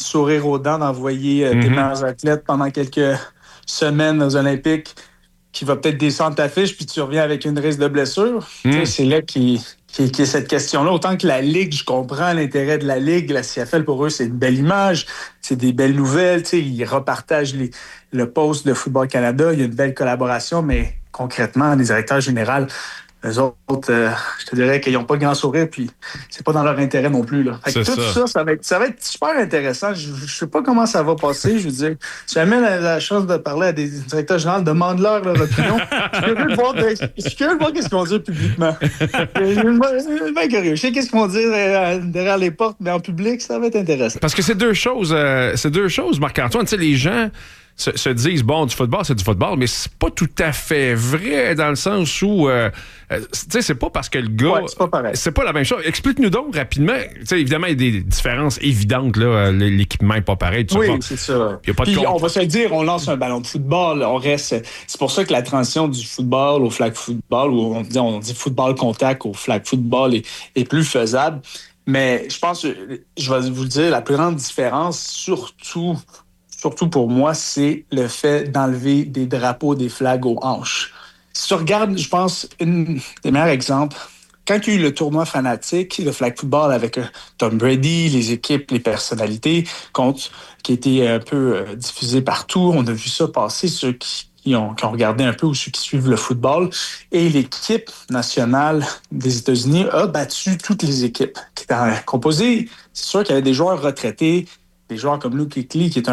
sourire aux dents d'envoyer tes meilleurs athlètes pendant quelques semaines aux Olympiques qui va peut-être descendre ta fiche puis tu reviens avec une risque de blessure. C'est là qui est cette question-là. Autant que la Ligue, je comprends l'intérêt de la Ligue. La CFL, pour eux, c'est une belle image. C'est des belles nouvelles. Ils repartagent le post de Football Canada. Il y a une belle collaboration, mais concrètement, les directeurs généraux, eux autres, je te dirais qu'ils n'ont pas le grand sourire, puis c'est pas dans leur intérêt non plus. Là. Fait que tout ça va être super intéressant. Je sais pas comment ça va passer. Je veux dire, si jamais la chance de parler à des directeurs généraux, demande-leur leur opinion. Je suis curieux de voir qu'est-ce qu'ils vont dire publiquement. Je suis bien curieux. Je sais qu'est-ce qu'ils vont dire derrière les portes, mais en public, ça va être intéressant. Parce que c'est deux choses, Marc-Antoine. Tu sais, les gens se disent, bon, du football, c'est du football, mais c'est pas tout à fait vrai dans le sens où, tu sais, c'est pas parce que le gars... Ouais, c'est pas pareil. C'est pas la même chose. Explique-nous donc rapidement. Tu sais, évidemment, il y a des différences évidentes, là. L'équipement est pas pareil. Oui, c'est ça. Y a pas de on va se le dire, on lance un ballon de football, on reste... C'est pour ça que la transition du football au flag football, ou on dit football contact au flag football est plus faisable. Mais je pense, je vais vous le dire, la plus grande différence, surtout pour moi, c'est le fait d'enlever des drapeaux, des flags aux hanches. Si tu regardes, je pense, un des meilleurs exemples, quand il y a eu le tournoi fanatique, le flag football avec Tom Brady, les équipes, les personnalités, qui étaient un peu diffusés partout, on a vu ça passer, ceux qui ont regardé un peu ou ceux qui suivent le football. Et l'équipe nationale des États-Unis a battu toutes les équipes qui étaient composées. C'est sûr qu'il y avait des joueurs retraités, des joueurs comme Luke Kuechly, qui est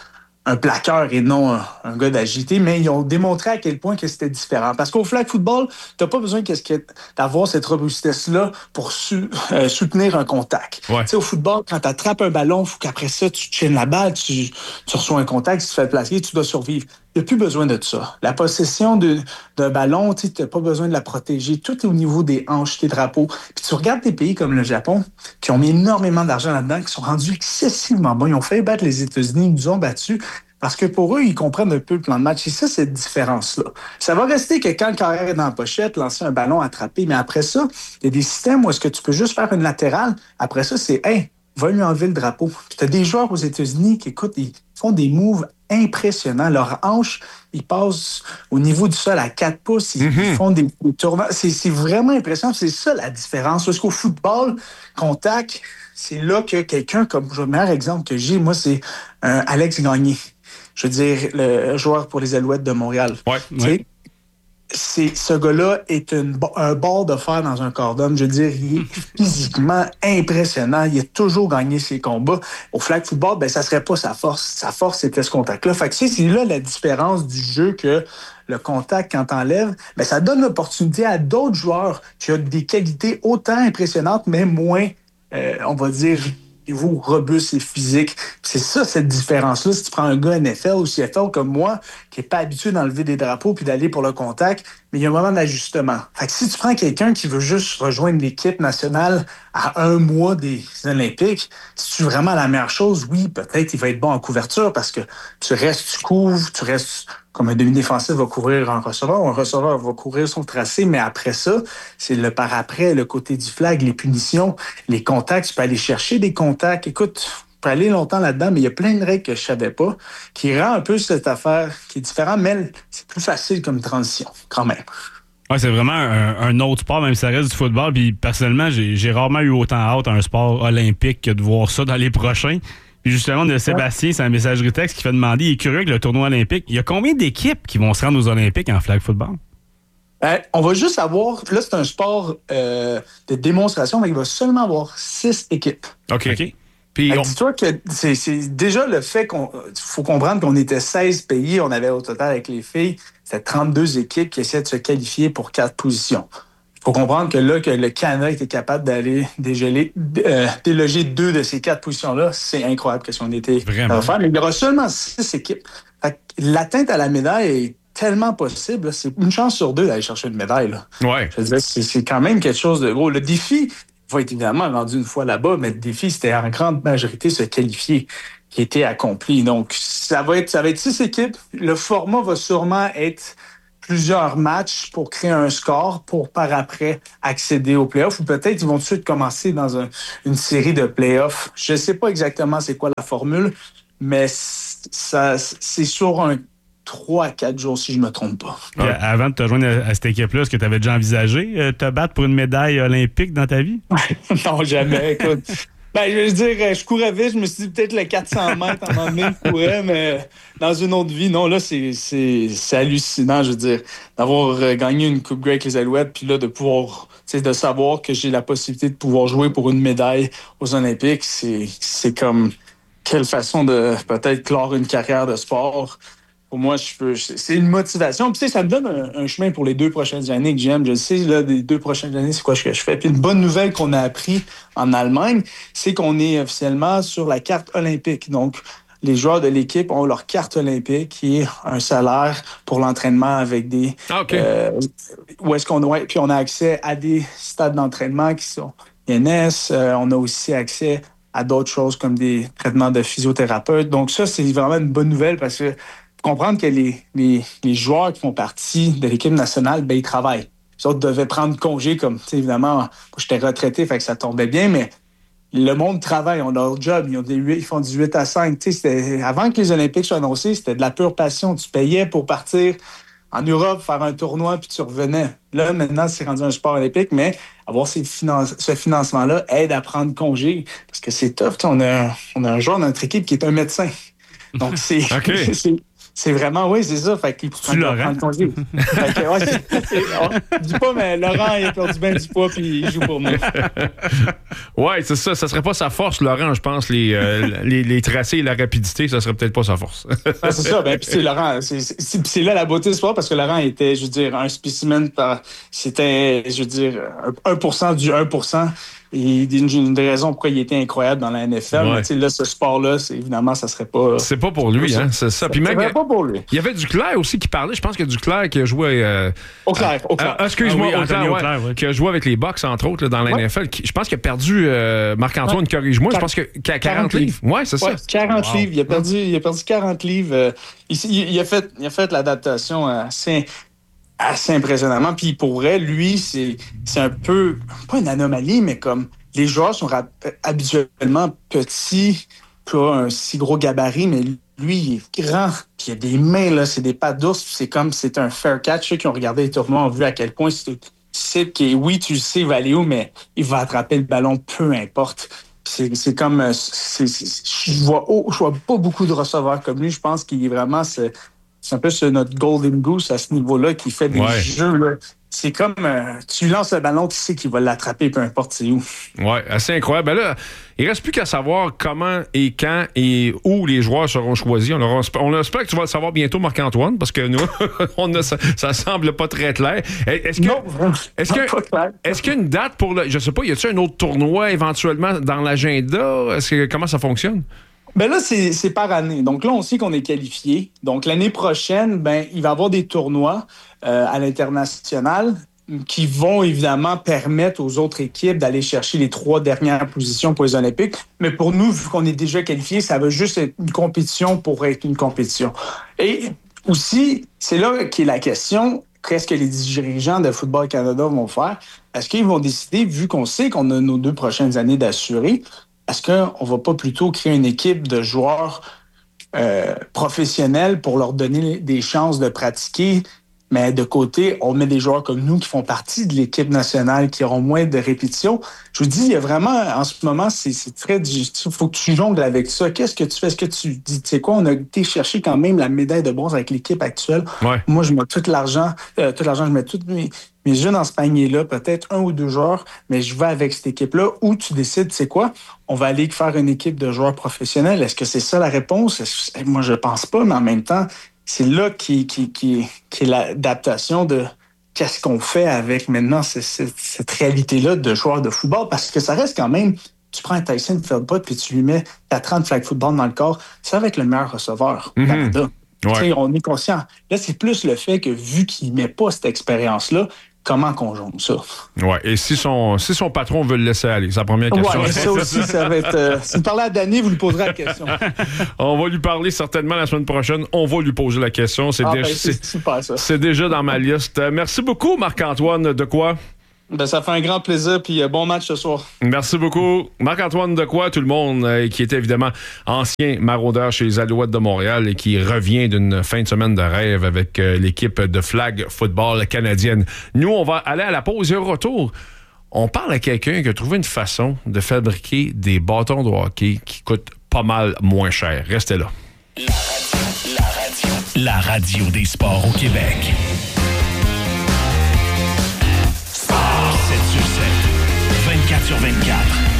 un plaqueur et non un gars d'agilité, mais ils ont démontré à quel point que c'était différent. Parce qu'au flag football, t'as pas besoin d'avoir cette robustesse-là pour soutenir un contact. Ouais. Tu sais, au football, quand tu attrapes un ballon, il faut qu'après ça, tu tiennes la balle, tu reçois un contact, si tu te fais placer, tu dois survivre. Il n'y a plus besoin de ça. La possession d'un ballon, tu n'as pas besoin de la protéger. Tout est au niveau des hanches, tes drapeaux. Puis tu regardes des pays comme le Japon, qui ont mis énormément d'argent là-dedans, qui sont rendus excessivement bons. Ils ont fait battre les États-Unis, ils nous ont battus. Parce que pour eux, ils comprennent un peu le plan de match. Et ça, cette différence-là. Ça va rester que quand le carrière est dans la pochette, lancer un ballon, attraper. Mais après ça, il y a des systèmes où est-ce que tu peux juste faire une latérale. Après ça, c'est « Hey, va lui enlever le drapeau ». Tu as des joueurs aux États-Unis qui, écoute, ils font des moves impressionnants. Leurs hanches, ils passent au niveau du sol à 4 pouces. Ils font des tournants. C'est vraiment impressionnant. C'est ça la différence. Parce qu'au football, contact, c'est là que quelqu'un, comme le meilleur exemple que j'ai, moi, c'est Alex Gagné. Je veux dire, le joueur pour les Alouettes de Montréal. Ouais. Ce gars-là est un bord de fer dans un cordon. Je veux dire, il est physiquement impressionnant. Il a toujours gagné ses combats. Au flag football, ben, ça serait pas sa force. Sa force, c'était ce contact-là. Fait que c'est là la différence du jeu que le contact, quand t'enlèves, ben, ça donne l'opportunité à d'autres joueurs qui ont des qualités autant impressionnantes, mais moins, on va dire, niveau robuste et physique. C'est ça, cette différence-là. Si tu prends un gars NFL ou CFL comme moi, qui n'est pas habitué d'enlever des drapeaux puis d'aller pour le contact, mais il y a un moment d'ajustement. Fait que si tu prends quelqu'un qui veut juste rejoindre l'équipe nationale à 1 mois des Olympiques, si tu veux vraiment la meilleure chose, oui, peut-être il va être bon en couverture parce que tu couvres, tu restes comme un demi-défensif va couvrir un receveur ou un receveur va couvrir son tracé, mais après ça, c'est le par-après, le côté du flag, les punitions, les contacts, tu peux aller chercher des contacts. Écoute, tu peux aller longtemps là-dedans, mais il y a plein de règles que je savais pas qui rend un peu cette affaire qui est différente, mais c'est plus facile comme transition, quand même. Ouais, c'est vraiment un autre sport, même si ça reste du football. Puis personnellement, j'ai rarement eu autant hâte à un sport olympique que de voir ça dans les prochains. Puis justement, de Sébastien, c'est un messagerie texte qui fait demander, il est curieux que le tournoi olympique, il y a combien d'équipes qui vont se rendre aux Olympiques en flag football? On va juste avoir, là c'est un sport de démonstration, mais il va seulement avoir 6 équipes. OK. Puis dis-toi que c'est déjà le fait faut comprendre qu'on était 16 pays, on avait au total avec les filles, c'était 32 équipes qui essayaient de se qualifier pour 4 positions. Il faut comprendre que là, que le Canada était capable d'aller déloger 2 de ces 4 positions-là, c'est incroyable que si on était à faire. Mais il y aura seulement 6 équipes. Fait que l'atteinte à la médaille est tellement possible. Là. C'est une chance sur 2 d'aller chercher une médaille. Là. Ouais. Je veux dire, c'est quand même quelque chose de gros. Le défi va être évidemment rendu une fois là-bas, mais le défi, c'était en grande majorité se qualifier qui était accompli. Donc, ça va être 6 équipes. Le format va sûrement être plusieurs matchs pour créer un score pour par après accéder aux playoffs, ou peut-être ils vont tout de suite commencer dans une série de playoffs. Je ne sais pas exactement c'est quoi la formule, mais c'est sur un 3 à 4 jours, si je ne me trompe pas. Avant de te joindre à cette équipe-là, est-ce que tu avais déjà envisagé te battre pour une médaille olympique dans ta vie? Non, jamais. Écoute, je veux dire, je courais vite. Je me suis dit peut-être le 400 mètres, à un moment donné, je courais, mais dans une autre vie, non, là, c'est hallucinant, je veux dire, d'avoir gagné une Coupe Grey avec les Alouettes, puis là, de pouvoir, de savoir que j'ai la possibilité de pouvoir jouer pour une médaille aux Olympiques, c'est comme quelle façon de peut-être clore une carrière de sport. Pour moi, c'est une motivation. Puis, ça me donne un chemin pour les 2 prochaines années que j'aime. Je sais, là, des 2 prochaines années, c'est quoi que je fais. Puis, une bonne nouvelle qu'on a appris en Allemagne, c'est qu'on est officiellement sur la carte olympique. Donc, les joueurs de l'équipe ont leur carte olympique qui est un salaire pour l'entraînement avec des... où est-ce qu'on doit... Puis, on a accès à des stades d'entraînement qui sont INS. On a aussi accès à d'autres choses comme des traitements de physiothérapeute. Donc, ça, c'est vraiment une bonne nouvelle parce que comprendre que les joueurs qui font partie de l'équipe nationale, ils travaillent. Les autres devaient prendre congé, comme, évidemment, j'étais retraité, fait que ça tombait bien, mais le monde travaille, on a leur job, ils font du 8 à 5. Avant que les Olympiques soient annoncés, c'était de la pure passion. Tu payais pour partir en Europe, faire un tournoi, puis tu revenais. Là, maintenant, c'est rendu un sport olympique, mais avoir ce financement-là aide à prendre congé, parce que c'est tough. On a un joueur dans notre équipe qui est un médecin. Donc, c'est... Okay. C'est vraiment, oui, c'est ça. Fait qu'il tu Laurent? Fait que, je dis pas, mais Laurent, il a perdu bien du poids puis il joue pour nous. Ouais, c'est ça. Ça serait pas sa force, Laurent, je pense. Les tracés et la rapidité, ça serait peut-être pas sa force. C'est ça. Ben, puis c'est Laurent. C'est là la beauté du sport parce que Laurent était, je veux dire, un spécimen c'était, je veux dire, 1% du 1%. Et une des raisons pourquoi il était incroyable dans la NFL. Ouais. Mais là, ce sport-là, évidemment, ça serait pas... C'est pas pour lui, hein, c'est ça. Puis même, pas pour lui. Il y avait Duclair aussi qui parlait. Je pense que Duclair qui a joué... Auclair. Excuse-moi, Anthony Auclair, ouais. Qui a joué avec les Bucks, entre autres, là, dans la NFL. Je pense qu'il a perdu... Marc-Antoine, corrige-moi. Je pense qu'il a 40 livres. Ouais, c'est ça. 40 livres. Il a perdu 40 livres. Il a fait l'adaptation assez impressionnamment. Puis pour vrai, lui, c'est un peu, pas une anomalie, mais comme les joueurs sont habituellement petits, pas un si gros gabarit, mais lui, il est grand. Puis il a des mains, là, c'est des pattes d'ours. C'est un fair catch. Ceux qui ont regardé les tournois ont vu à quel point c'est que oui, tu le sais, il va aller où, mais il va attraper le ballon, peu importe. C'est comme... je vois pas beaucoup de receveurs comme lui. Je pense qu'il est vraiment... C'est un peu notre golden goose à ce niveau-là qui fait des jeux. Là. C'est comme tu lances le ballon, tu sais qu'il va l'attraper, peu importe c'est où. Oui, assez incroyable. Ben là, il reste plus qu'à savoir comment et quand et où les joueurs seront choisis. On espère que tu vas le savoir bientôt, Marc-Antoine, parce que nous, ça semble pas très clair. Est-ce qu'il y a une date pour le... Je sais pas, y a-t-il un autre tournoi éventuellement dans l'agenda? Comment ça fonctionne? Ben là, c'est par année. Donc là, on sait qu'on est qualifié. Donc l'année prochaine, il va y avoir des tournois à l'international qui vont évidemment permettre aux autres équipes d'aller chercher les 3 dernières positions pour les Olympiques. Mais pour nous, vu qu'on est déjà qualifié, ça va juste être une compétition pour être une compétition. Et aussi, c'est là qu'est la question, qu'est-ce que les dirigeants de Football Canada vont faire? Est-ce qu'ils vont décider, vu qu'on sait qu'on a nos 2 prochaines années d'assurer, est-ce qu'on ne va pas plutôt créer une équipe de joueurs professionnels pour leur donner des chances de pratiquer, mais de côté, on met des joueurs comme nous qui font partie de l'équipe nationale, qui auront moins de répétitions. Je vous dis, il y a vraiment, en ce moment, c'est très... Il faut que tu jongles avec ça. Qu'est-ce que tu fais? Est-ce que tu dis, tu sais quoi, on a été chercher quand même la médaille de bronze avec l'équipe actuelle. Ouais. Moi, je mets tout l'argent, je mets tous mes jeux dans ce panier-là, peut-être 1 ou 2 joueurs, mais je vais avec cette équipe-là où tu décides, tu sais quoi, on va aller faire une équipe de joueurs professionnels. Est-ce que c'est ça la réponse? Moi, je pense pas, mais en même temps, c'est là qui est l'adaptation de qu'est-ce qu'on fait avec maintenant cette réalité-là de joueurs de football, parce que ça reste quand même, tu prends un Tyson Feldpot puis tu lui mets 4 ans de flag football dans le corps, ça va être le meilleur receveur au Canada. Ouais. On est conscient. Là, c'est plus le fait que vu qu'il ne met pas cette expérience-là, comment qu'on jongle ça? Ouais. Et si son patron veut le laisser aller, c'est la première question. Ouais, ça aussi, ça va être... si vous parlez à Danny, vous lui poserez la question. On va lui parler certainement la semaine prochaine. On va lui poser la question. C'est super, ça. C'est déjà dans ma liste. Merci beaucoup, Marc-Antoine Dequoy. Ben, ça fait un grand plaisir, puis bon match ce soir. Merci beaucoup. Marc-Antoine Dequoy, tout le monde, qui était évidemment ancien maraudeur chez les Alouettes de Montréal et qui revient d'une fin de semaine de rêve avec l'équipe de flag football canadienne. Nous, on va aller à la pause et au retour, on parle à quelqu'un qui a trouvé une façon de fabriquer des bâtons de hockey qui coûtent pas mal moins cher. Restez là. La radio des sports au Québec. 24 sur 24.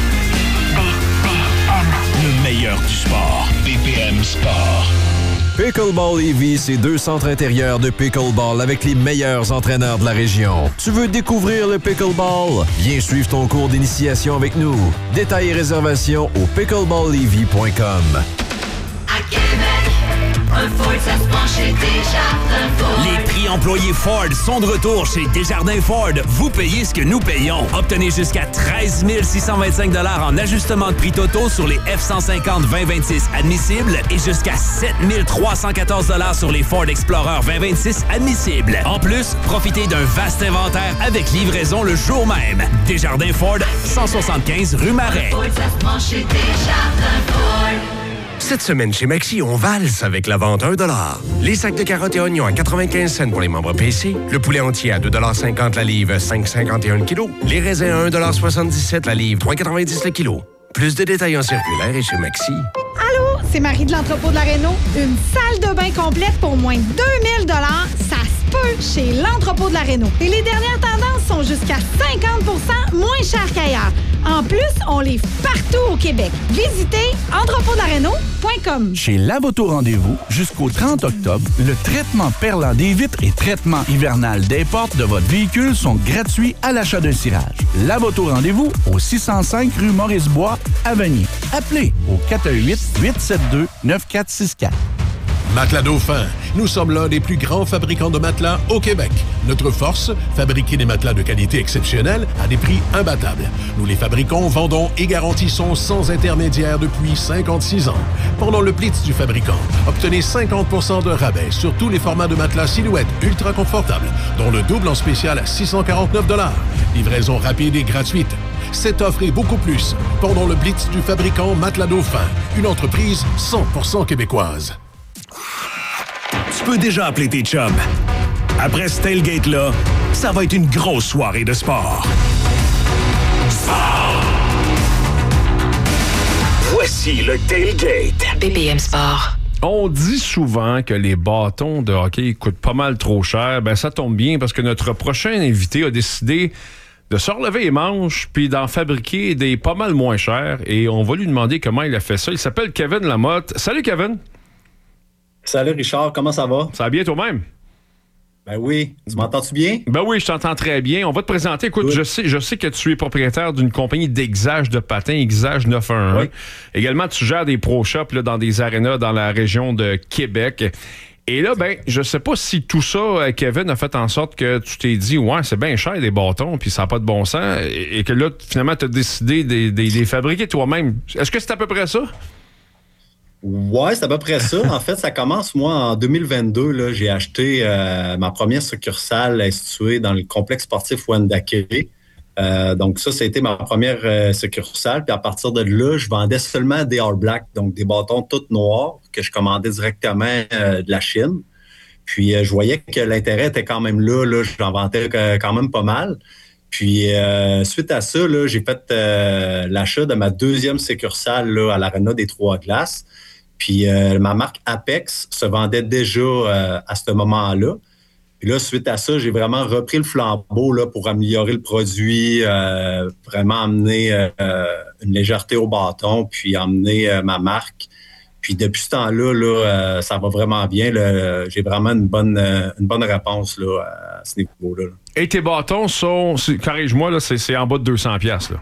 Le meilleur du sport. BPM Sport. Pickleball Lévis, c'est 2 centres intérieurs de pickleball avec les meilleurs entraîneurs de la région. Tu veux découvrir le pickleball? Viens suivre ton cours d'initiation avec nous. Détails et réservations au pickleballlévis.com. À Québec, un Ford, ça se prend chez Desjardins Ford. Les prix employés Ford sont de retour chez Desjardins Ford. Vous payez ce que nous payons. Obtenez jusqu'à 13 625 $ en ajustement de prix totaux sur les F-150 2026 admissibles et jusqu'à 7 314 $ sur les Ford Explorer 2026 admissibles. En plus, profitez d'un vaste inventaire avec livraison le jour même. Desjardins Ford, 175 rue Marais. Un Ford, ça se prend chez Desjardins Ford. Cette semaine chez Maxi, on valse avec la vente $1. Les sacs de carottes et oignons à 95 cents pour les membres PC. Le poulet entier à 2,50 $ la livre, 5,51 le kilo. Les raisins à 1,77 $ la livre, 3,90 le kilo. Plus de détails en circulaire et chez Maxi. Allô, c'est Marie de l'entrepôt de la Réno. Une salle de bain complète pour moins de 2000 $, ça se peut chez l'entrepôt de la Réno. Et les dernières tendances sont jusqu'à 50 % moins chères qu'ailleurs. En plus, on livre partout au Québec. Visitez entrepôtdelaréno.com. Chez Lavoto Rendez-vous, jusqu'au 30 octobre, le traitement perlant des vitres et traitement hivernal des portes de votre véhicule sont gratuits à l'achat d'un cirage. Lavoto Rendez-vous au 605 rue Maurice-Bois, à Vanier. Appelez au 418-872-9464. Matelas Dauphin. Nous sommes l'un des plus grands fabricants de matelas au Québec. Notre force, fabriquer des matelas de qualité exceptionnelle à des prix imbattables. Nous les fabriquons, vendons et garantissons sans intermédiaire depuis 56 ans. Pendant le Blitz du fabricant, obtenez 50 % de rabais sur tous les formats de matelas silhouette ultra confortables, dont le double en spécial à 649 $. Livraison rapide et gratuite. Cette offre et beaucoup plus pendant le Blitz du fabricant Matelas Dauphin, une entreprise 100% québécoise. Tu peux déjà appeler tes chums. Après ce tailgate-là, ça va être une grosse soirée de sport. Sport! Voici le tailgate. BPM Sport. On dit souvent que les bâtons de hockey coûtent pas mal trop cher. Ben ça tombe bien parce que notre prochain invité a décidé de se relever les manches puis d'en fabriquer des pas mal moins chers. Et on va lui demander comment il a fait ça. Il s'appelle Kevin Lamotte. Salut Kevin! Salut Richard, comment ça va? Ça va bien toi-même? Ben oui. Tu m'entends-tu bien? Ben oui, je t'entends très bien. On va te présenter. Écoute, je sais que tu es propriétaire d'une compagnie d'exage de patins, Exage 911. Oui. Également, tu gères des pro shops là, dans des arénas dans la région de Québec. Et là, ben, je sais pas si tout ça, Kevin, a fait en sorte que tu t'es dit, ouais, c'est bien cher des bâtons, puis ça n'a pas de bon sens, et que là, finalement, tu as décidé de les fabriquer toi-même. Est-ce que c'est à peu près ça? Ouais, c'est à peu près ça. En fait, ça commence, moi, en 2022. Là, j'ai acheté ma première succursale située dans le complexe sportif Wendake. Donc ça a été ma première succursale. Puis à partir de là, je vendais seulement des All Black, donc des bâtons tout noirs que je commandais directement de la Chine. Puis je voyais que l'intérêt était quand même là. J'en vendais quand même pas mal. Puis, suite à ça, là, j'ai fait l'achat de ma deuxième succursale là, à l'Arena des Trois-Glaces. Puis, ma marque Apex se vendait déjà à ce moment-là. Puis là, suite à ça, j'ai vraiment repris le flambeau là, pour améliorer le produit, vraiment amener une légèreté au bâton, puis amener ma marque. Puis depuis ce temps-là, là, ça va vraiment bien. Là. J'ai vraiment une bonne réponse là, à ce niveau-là. Là. Et tes bâtons sont, corrige-moi, là, c'est en bas de 200$. Là.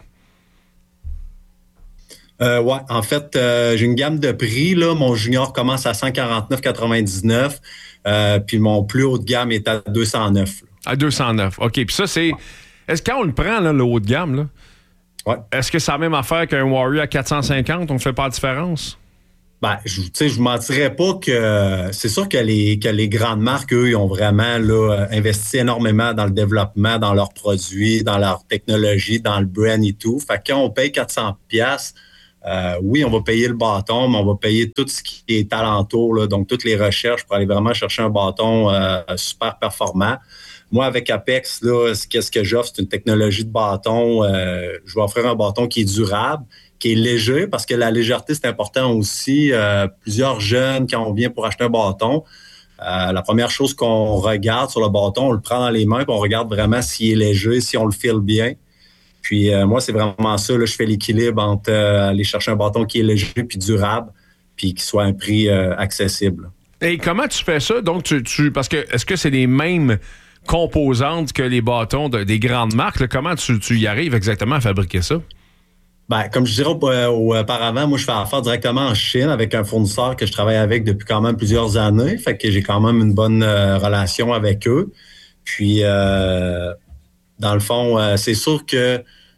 Ouais, en fait, j'ai une gamme de prix. Là. Mon junior commence à 149,99$, puis mon plus haut de gamme est à 209$. À 209. OK. Puis ça, c'est... Est-ce que quand on le prend, là, le haut de gamme, là, Ouais. est-ce que c'est la même affaire qu'un Warrior à 450? On ne fait pas la différence? Ben, je vous mentirais pas que c'est sûr que les grandes marques, eux, ils ont vraiment là, investi énormément dans le développement, dans leurs produits, dans leur technologie, dans le brand et tout. Fait que quand on paye 400$, oui, on va payer le bâton, mais on va payer tout ce qui est alentour, là, donc toutes les recherches pour aller vraiment chercher un bâton super performant. Moi, avec Apex, là, qu'est-ce que j'offre? C'est une technologie de bâton. Je vais offrir un bâton qui est durable, qui est léger, parce que la légèreté, c'est important aussi. Plusieurs jeunes, quand on vient pour acheter un bâton, la première chose qu'on regarde sur le bâton, on le prend dans les mains, puis on regarde vraiment s'il est léger, si on le file bien. Puis moi, c'est vraiment ça. Là, je fais l'équilibre entre aller chercher un bâton qui est léger puis durable, puis qui soit à un prix accessible. Et comment tu fais ça? Donc, parce que est-ce que c'est les mêmes composantes que les bâtons des grandes marques? Là? Comment tu y arrives exactement à fabriquer ça? Ben, comme je dirais auparavant, moi, je fais affaire directement en Chine avec un fournisseur que je travaille avec depuis quand même plusieurs années. Fait que j'ai quand même une bonne relation avec eux. Puis, dans le fond, c'est sûr que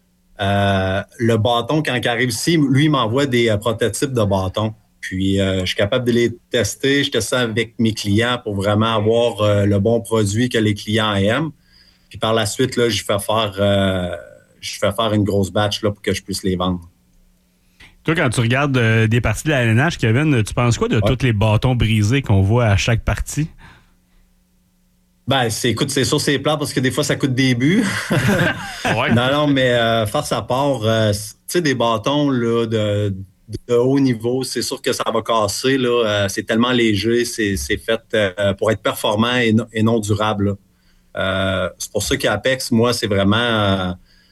le bâton, quand il arrive ici, lui, il m'envoie des prototypes de bâtons. Puis, je suis capable de les tester. Je teste ça avec mes clients pour vraiment avoir le bon produit que les clients aiment. Puis, par la suite, là, je fais faire une grosse batch là, pour que je puisse les vendre. Toi, quand tu regardes des parties de la LNH, Kevin, tu penses quoi de tous les bâtons brisés qu'on voit à chaque partie? Ben, écoute, c'est sûr, c'est plat parce que des fois, ça coûte des buts. Ouais. Non, mais farce à part, tu sais, des bâtons là, de haut niveau, c'est sûr que ça va casser. Là, c'est tellement léger, c'est fait pour être performant et non durable. C'est pour ça qu'Apex, moi, c'est vraiment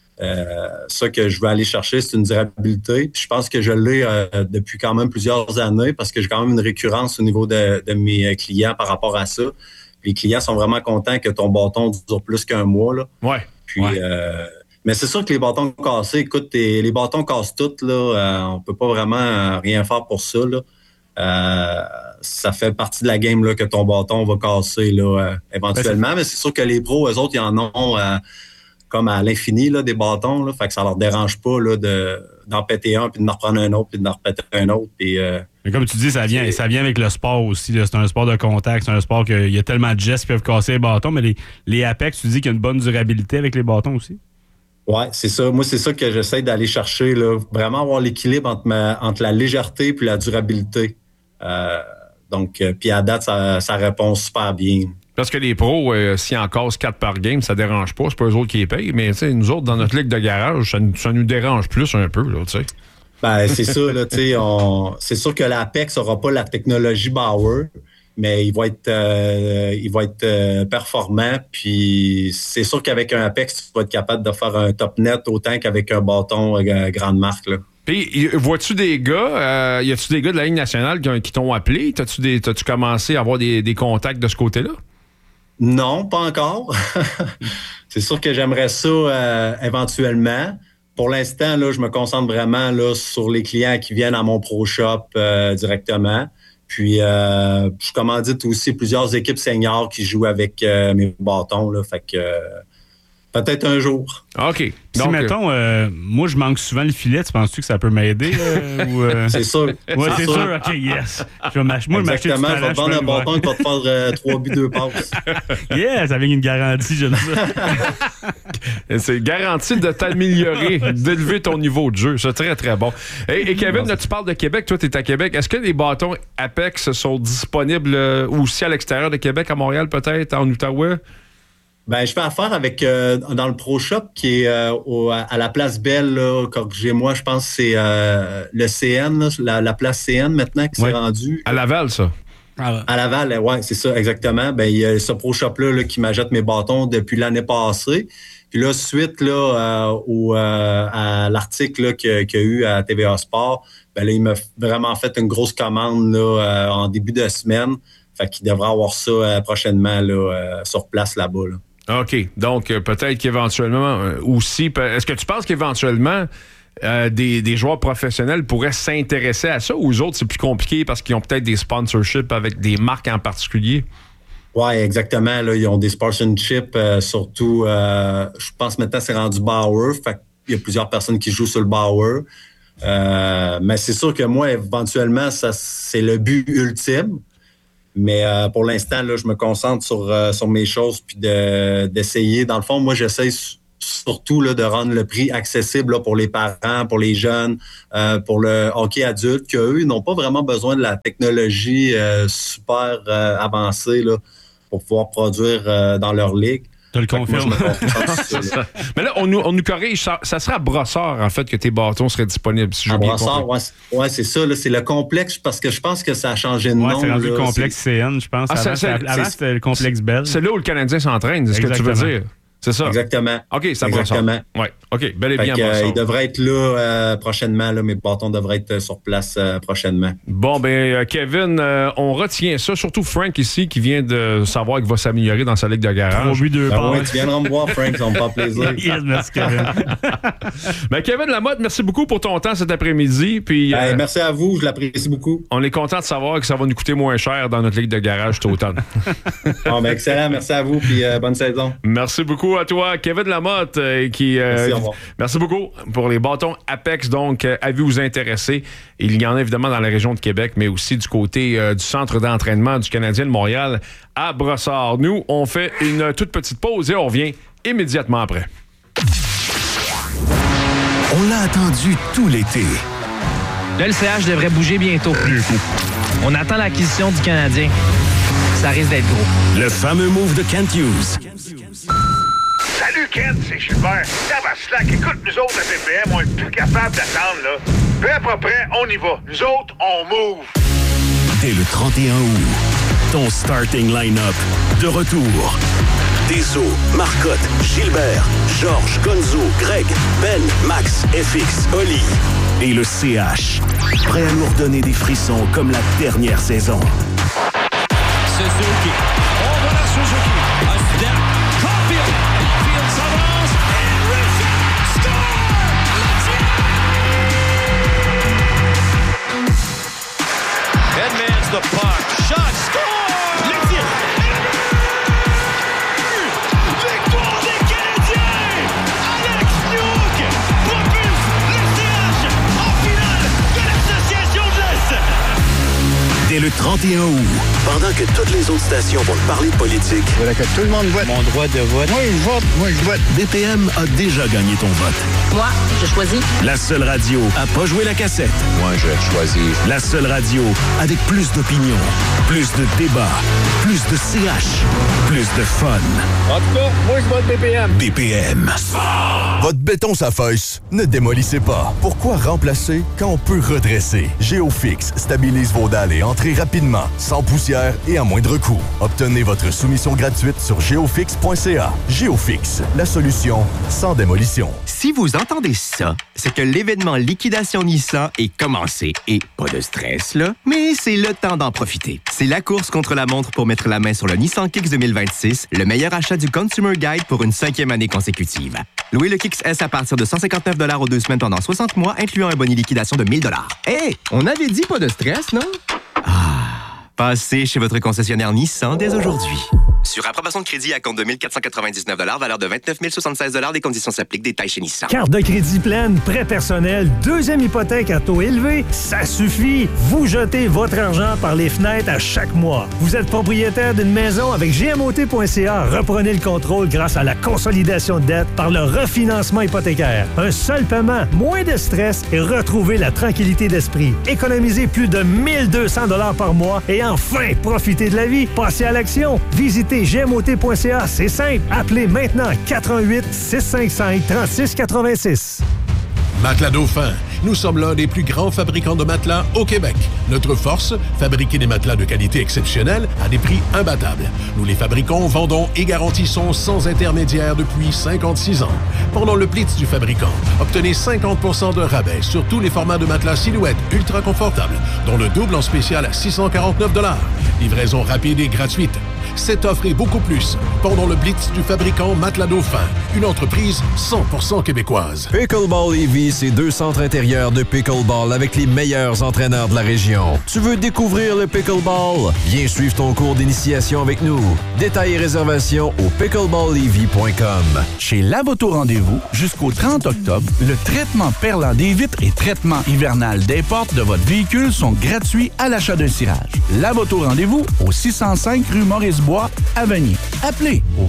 ça que je veux aller chercher, c'est une durabilité. Puis je pense que je l'ai depuis quand même plusieurs années parce que j'ai quand même une récurrence au niveau de mes clients par rapport à ça. Les clients sont vraiment contents que ton bâton dure plus qu'un mois. Là. Ouais. Puis, mais c'est sûr que les bâtons cassés, écoute, les bâtons cassent toutes. Là, on peut pas vraiment rien faire pour ça. Là. Ça fait partie de la game là, que ton bâton va casser là, éventuellement. Mais c'est sûr que les pros, eux autres, ils en ont comme à l'infini là, des bâtons. Là, fait que ça leur dérange pas là, d'en péter un, puis d'en reprendre un autre, puis d'en repéter un autre. Puis, mais comme tu dis, ça vient avec le sport aussi. Là. C'est un sport de contact. C'est un sport qu'il y a tellement de gestes qui peuvent casser les bâtons. Mais les Apex, tu dis qu'il y a une bonne durabilité avec les bâtons aussi? Oui, c'est ça. Moi, c'est ça que j'essaie d'aller chercher. Là. Vraiment avoir l'équilibre entre la légèreté et la durabilité. Donc, puis à date, ça répond super bien. Parce que les pros, s'ils en cassent 4 par game, ça dérange pas. C'est pas eux autres qui les payent. Mais nous autres, dans notre ligue de garage, ça nous dérange plus un peu. Là, t'sais. Ben, c'est ça, là, tu sais, c'est sûr que l'Apex n'aura pas la technologie Bauer, mais il va être performant. Puis c'est sûr qu'avec un Apex, tu vas être capable de faire un top net autant qu'avec un bâton grande marque. Là. Puis, vois-tu des gars, y a-tu des gars de la Ligue nationale qui t'ont appelé? T'as-tu commencé à avoir des contacts de ce côté-là? Non, pas encore. C'est sûr que j'aimerais ça éventuellement. Pour l'instant, là, je me concentre vraiment là, sur les clients qui viennent à mon Pro Shop directement. Puis, je commandite aussi plusieurs équipes seniors qui jouent avec mes bâtons. Là, fait que peut-être un jour. OK. Donc, si, mettons, moi, je manque souvent le filet, tu penses-tu que ça peut m'aider? C'est sûr. Oui, c'est sûr. OK, yes. Moi, exactement, je vais te vendre un bâton qui va te faire 3 buts, 2 passes. Yes, avec une garantie, j'aime ça. C'est garanti de t'améliorer, d'élever ton niveau de jeu. C'est très, très bon. Et Kevin, là, tu parles de Québec. Toi, tu es à Québec. Est-ce que les bâtons Apex sont disponibles aussi à l'extérieur de Québec, à Montréal, peut-être, en Outaouais? Ben, je fais affaire avec dans le Pro Shop qui est à la place Belle, là, corrigez-moi, je pense que c'est le CN, là, la place CN maintenant qui s'est rendue. À Laval, ça. À Laval, oui, c'est ça, exactement. Ben, il y a ce Pro Shop-là qui m'achète mes bâtons depuis l'année passée. Puis là, suite là, à l'article là, qu'il y a eu à TVA Sport, ben là, il m'a vraiment fait une grosse commande là, en début de semaine. Fait qu'il devrait avoir ça prochainement là, sur place là-bas. Là. OK. Donc, peut-être qu'éventuellement aussi... Est-ce que tu penses qu'éventuellement, des joueurs professionnels pourraient s'intéresser à ça ou aux autres, c'est plus compliqué parce qu'ils ont peut-être des sponsorships avec des marques en particulier? Oui, exactement. Là, ils ont des sportsmanship, surtout, je pense maintenant c'est rendu Bauer. Fait qu'il y a plusieurs personnes qui jouent sur le Bauer. Mais c'est sûr que moi, éventuellement, ça c'est le but ultime. Mais pour l'instant, là, je me concentre sur mes choses puis d'essayer. Dans le fond, moi, j'essaie surtout là, de rendre le prix accessible là, pour les parents, pour les jeunes, pour le hockey adulte, qu'eux, ils n'ont pas vraiment besoin de la technologie super avancée là, pour pouvoir produire dans leur ligue. Je le confirme. Mais là, on nous corrige. Ça sera à Brossard, en fait, que tes bâtons seraient disponibles. Si à Brossard, oui, c'est ça. Là, c'est le complexe, parce que je pense que ça a changé de nom. Oui, c'est rendu le complexe CN, je pense. Avant, c'était le complexe Bell. C'est là où le Canadien s'entraîne, c'est ce que tu veux dire. C'est ça? Exactement. OK, ça va. Oui, OK, bel et bien. Il devrait être là prochainement. Là, mes bâtons devraient être sur place prochainement. Bon, ben Kevin, on retient ça. Surtout Frank ici, qui vient de savoir qu'il va s'améliorer dans sa ligue de garage. Oui, tu viendras me voir, Frank, ça me fait plaisir. Yes, merci, Kevin. Ben, Kevin Lamotte, merci beaucoup pour ton temps cet après-midi. Puis, merci à vous, je l'apprécie beaucoup. On est content de savoir que ça va nous coûter moins cher dans notre ligue de garage cet automne. Bon, ben, excellent, merci à vous, puis bonne saison. Merci beaucoup à toi, Kevin Lamotte, qui... Merci beaucoup pour les bâtons Apex. Donc, avez-vous vous intéresser? Il y en a évidemment dans la région de Québec, mais aussi du côté du centre d'entraînement du Canadien de Montréal à Brossard. Nous, on fait une toute petite pause et on revient immédiatement après. On l'a attendu tout l'été. Le LCH devrait bouger bientôt. On attend l'acquisition du Canadien. Ça risque d'être gros. Le fameux move de Kent Hughes. Salut Kent, c'est Gilbert. Ça va slack. Écoute, nous autres, à BPM, on est plus capable d'attendre, là. Peu à peu près, on y va. Nous autres, on move. Dès le 31 août, ton starting line-up de retour. Deso, Marcotte, Gilbert, Georges, Gonzo, Greg, Ben, Max, FX, Oli et le CH. Prêt à nous redonner des frissons comme la dernière saison. Suzuki. Oh, voilà Suzuki. Un step. Caulfield. Field s'avance. Et Richard score! Edmonds the puck. Shot. Score! Le tir. Victoire des Canadiens! Alex Newhook propulse le CH en finale de l'Association de l'Est! Dès le 31 août, pendant que toutes les autres stations vont parler de politique, voilà que tout le monde vote. Mon droit de vote. Moi je vote. BPM a déjà gagné ton vote. Moi, je choisis. La seule radio à pas jouer la cassette. Moi, je choisis. La seule radio avec plus d'opinion, plus de débats, plus de CH, plus de fun. En tout cas, moi, je vote BPM. BPM. Votre béton s'affaisse. Ne démolissez pas. Pourquoi remplacer quand on peut redresser? GeoFix stabilise vos dalles et entrées rapidement, sans poussière et à moindre coût. Obtenez votre soumission gratuite sur geofix.ca. GeoFix, la solution sans démolition. Si vous entendez ça, c'est que l'événement Liquidation Nissan est commencé. Et pas de stress, là, mais c'est le temps d'en profiter. C'est la course contre la montre pour mettre la main sur le Nissan Kicks 2026, le meilleur achat du Consumer Guide pour une 5e année consécutive. Louez le Kicks S à partir de 159 $ aux 2 semaines pendant 60 mois, incluant un bonus liquidation de 1 000 $. Hey, on avait dit pas de stress, non? Passez chez votre concessionnaire Nissan dès aujourd'hui. Sur approbation de crédit à compte de 1 499 $, valeur de 29 076 $, des conditions s'appliquent, détails chez Nissan. Carte de crédit pleine, prêt personnel, deuxième hypothèque à taux élevé, ça suffit. Vous jetez votre argent par les fenêtres à chaque mois. Vous êtes propriétaire d'une maison avec GMOT.ca. Reprenez le contrôle grâce à la consolidation de dette par le refinancement hypothécaire. Un seul paiement, moins de stress et retrouvez la tranquillité d'esprit. Économisez plus de 1 200 $ par mois et enfin, profitez de la vie. Passez à l'action. Visitez gmot.ca, c'est simple. Appelez maintenant 88 655 36 86. Matelas Dauphin. Nous sommes l'un des plus grands fabricants de matelas au Québec. Notre force, fabriquer des matelas de qualité exceptionnelle à des prix imbattables. Nous les fabriquons, vendons et garantissons sans intermédiaire depuis 56 ans. Pendant le Blitz du fabricant, obtenez 50% de rabais sur tous les formats de matelas silhouette ultra confortables, dont le double en spécial à 649 $. Livraison rapide et gratuite. Cette offre et beaucoup plus pendant le Blitz du fabricant Matelas Dauphin, une entreprise 100% québécoise. Pickleball Lévis, c'est 2 centres intérieurs de pickleball avec les meilleurs entraîneurs de la région. Tu veux découvrir le pickleball? Viens suivre ton cours d'initiation avec nous. Détails et réservations au pickleballlévis.com. Chez Lavoto Rendez-vous, jusqu'au 30 octobre, le traitement perlant des vitres et traitement hivernal des portes de votre véhicule sont gratuits à l'achat d'un cirage. Lavoto Rendez-vous au 605 rue Maurice-Bois, à Vanier. Appelez au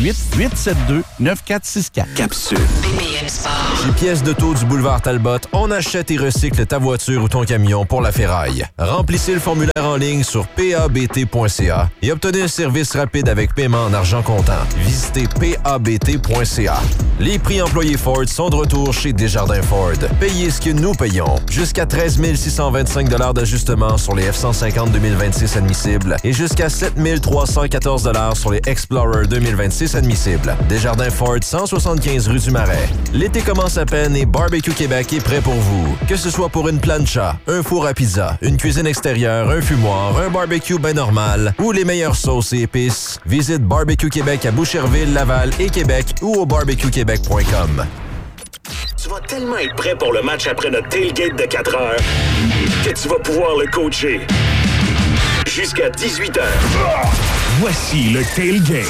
418-872-9464. Capsule. Chez Pièces d'auto du boulevard Talbot, on achète et recycle ta voiture ou ton camion pour la ferraille. Remplissez le formulaire en ligne sur pabt.ca et obtenez un service rapide avec paiement en argent comptant. Visitez pabt.ca. Les prix employés Ford sont de retour chez Desjardins Ford. Payez ce que nous payons. Jusqu'à 13 625 $ d'ajustement sur les F-150 2026 admissibles et jusqu'à 7 314 $ sur les Explorer 2026 admissibles. Desjardins Ford, 175 rue du Marais. L'été commence à peine et Barbecue Québec est prêt pour vous. Que ce soit pour une plancha, un four à pizza, une cuisine extérieure, un fumoir, un barbecue ben normal ou les meilleures sauces et épices, visite Barbecue Québec à Boucherville, Laval et Québec ou au barbecuequebec.com. Tu vas tellement être prêt pour le match après notre tailgate de 4 heures que tu vas pouvoir le coacher jusqu'à 18 heures. Voici le tailgate.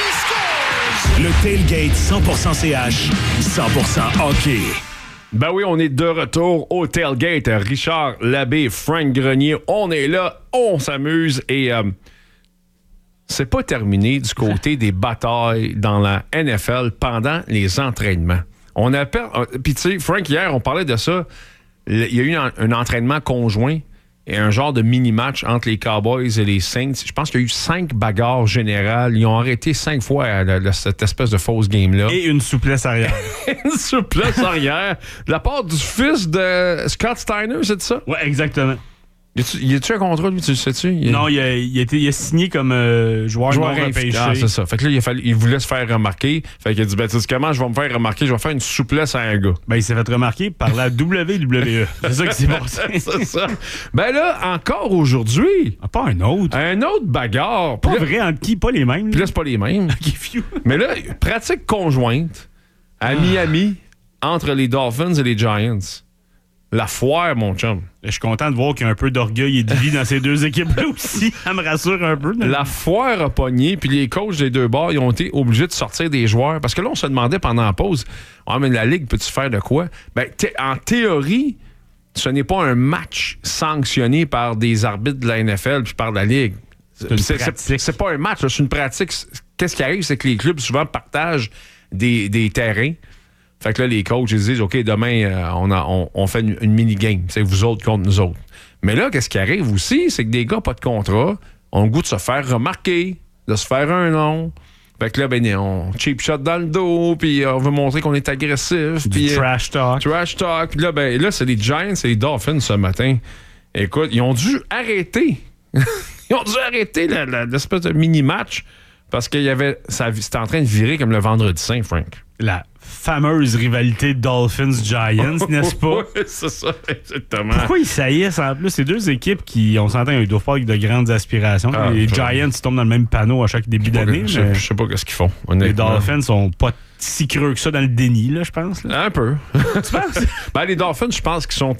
Le tailgate 100% CH, 100% hockey. Ben oui, on est de retour au tailgate. Richard Labbé, Frank Grenier, on est là, on s'amuse et c'est pas terminé du côté des batailles dans la NFL pendant les entraînements. On appelle. Puis tu sais, Frank, hier, on parlait de ça. Il y a eu un entraînement conjoint et un genre de mini-match entre les Cowboys et les Saints. Je pense qu'il y a eu 5 bagarres générales. Ils ont arrêté 5 fois cette espèce de fausse game-là. Et une souplesse arrière. Une souplesse arrière. De la part du fils de Scott Steiner, c'est ça? Ouais, exactement. Y a-tu un contrat, lui, tu le sais-tu? Non, il a signé comme joueur non repêché. Ah, c'est ça. Fait que là, il voulait se faire remarquer. Fait qu'il a dit, ben, tu sais comment je vais me faire remarquer? Je vais faire une souplesse à un gars. Ben, il s'est fait remarquer par la WWE. C'est ça qui s'est passé. C'est ça. Ben là, encore aujourd'hui. Ah, pas un autre. Un autre bagarre. Pas vrai, entre qui? Pas les mêmes. Puis là, c'est pas les mêmes. Mais là, pratique conjointe à Miami entre les Dolphins et les Giants. La foire, mon chum. Je suis content de voir qu'il y a un peu d'orgueil et de vie dans ces deux équipes-là aussi. Ça me rassure un peu. La foire a pogné, puis les coachs des deux bords, ils ont été obligés de sortir des joueurs. Parce que là, on se demandait pendant la pause, mais la Ligue, peux-tu faire de quoi? Ben, en théorie, ce n'est pas un match sanctionné par des arbitres de la NFL puis par la Ligue. C'est pas un match, c'est une pratique. Qu'est-ce qui arrive, c'est que les clubs souvent partagent des terrains. Fait que là, les coachs, ils disent, OK, demain, on fait une mini-game. C'est vous autres contre nous autres. Mais là, qu'est-ce qui arrive aussi, c'est que des gars pas de contrat ont le goût de se faire remarquer, de se faire un nom. Fait que là, ben, on cheap shot dans le dos, puis on veut montrer qu'on est agressif. Du trash talk. Trash talk. Puis là, ben, là, c'est les Giants et les Dolphins ce matin. Écoute, ils ont dû arrêter. Ils ont dû arrêter l'espèce de mini-match parce que c'était en train de virer comme le vendredi saint, Frank. La fameuse rivalité Dolphins-Giants, n'est-ce pas? Oui, c'est ça, exactement. Pourquoi ils saillissent en plus? C'est deux équipes qui, on s'entend, ils doivent pas avec de grandes aspirations. Les Giants, ils tombent dans le même panneau à chaque début d'année. Je sais pas ce qu'ils font. Les Dolphins sont pas si creux que ça dans le déni, là, je pense. Là. Un peu. Tu penses? Ben, les Dolphins, je pense qu'ils sont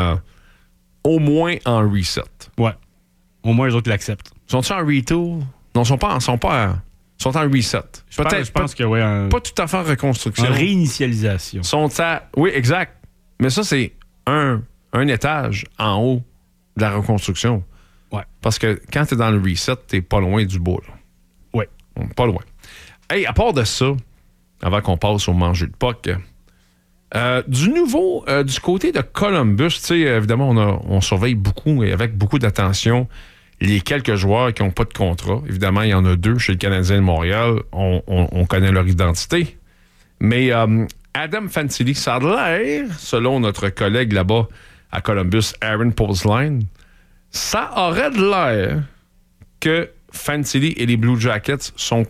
au moins en reset. Ouais. Au moins, les autres l'acceptent. Sont-ils en retool? Non, ils sont en reset. Je pense que oui. Pas tout à fait en reconstruction. En réinitialisation. Oui, exact. Mais ça, c'est un étage en haut de la reconstruction. Ouais. Parce que quand t'es dans le reset, t'es pas loin du bout. Oui. Pas loin. Hey, à part de ça, avant qu'on passe au manger de puck, du nouveau, du côté de Columbus, tu sais, évidemment, on surveille beaucoup et avec beaucoup d'attention les quelques joueurs qui n'ont pas de contrat. Évidemment, il y en a 2 chez le Canadien de Montréal. On connaît leur identité. Mais Adam Fantilli, ça a l'air, selon notre collègue là-bas à Columbus, Aaron Posline, ça aurait de l'air que Fantilli et les Blue Jackets sont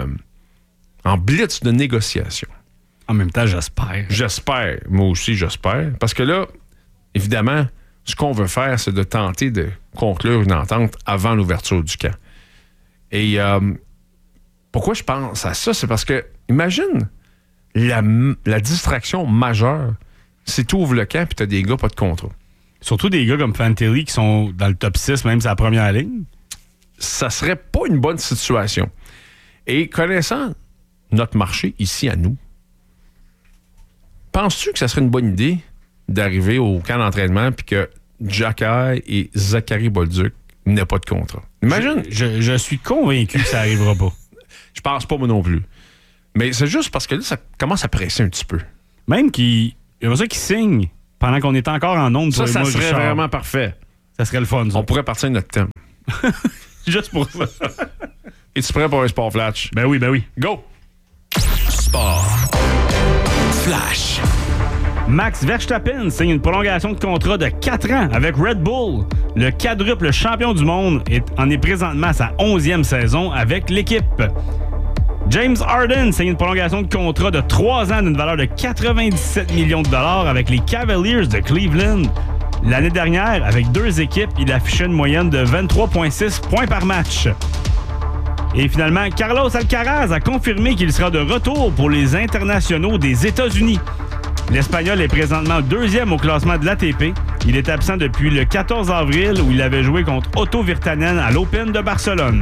en blitz de négociation. En même temps, j'espère. J'espère. Moi aussi, j'espère. Parce que là, évidemment, ce qu'on veut faire, c'est de tenter de conclure une entente avant l'ouverture du camp. Et pourquoi je pense à ça? C'est parce que, imagine la distraction majeure, c'est tu ouvres le camp et tu as des gars pas de contrat. Surtout des gars comme Fantilli qui sont dans le top 6, même sur la première ligne. Ça serait pas une bonne situation. Et connaissant notre marché ici à nous, penses-tu que ça serait une bonne idée d'arriver au camp d'entraînement puis que Xhekaj et Zachary Bolduc n'aient pas de contrat? Imagine. Je suis convaincu que ça n'arrivera pas. Je pense pas moi non plus. Mais c'est juste parce que là, ça commence à presser un petit peu. Même qu'il y a ça qui signe pendant qu'on est encore en ondes. Ça serait vraiment parfait. Ça serait le fun. Ça. On pourrait partir de notre thème. Juste pour ça. Es-tu prêt pour un sport flash? Ben oui. Go! Sport flash. Max Verstappen signe une prolongation de contrat de 4 ans avec Red Bull. Le quadruple champion du monde en est présentement à sa 11e saison avec l'équipe. James Harden signe une prolongation de contrat de 3 ans d'une valeur de 97 millions de dollars avec les Cavaliers de Cleveland. L'année dernière, avec 2 équipes, il affichait une moyenne de 23,6 points par match. Et finalement, Carlos Alcaraz a confirmé qu'il sera de retour pour les internationaux des États-Unis. L'Espagnol est présentement 2e au classement de l'ATP. Il est absent depuis le 14 avril où il avait joué contre Otto Virtanen à l'Open de Barcelone.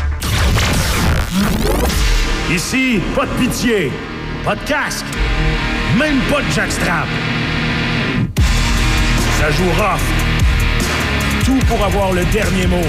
Ici, pas de pitié, pas de casque, même pas de jackstrap. Ça joue rough. Tout pour avoir le dernier mot.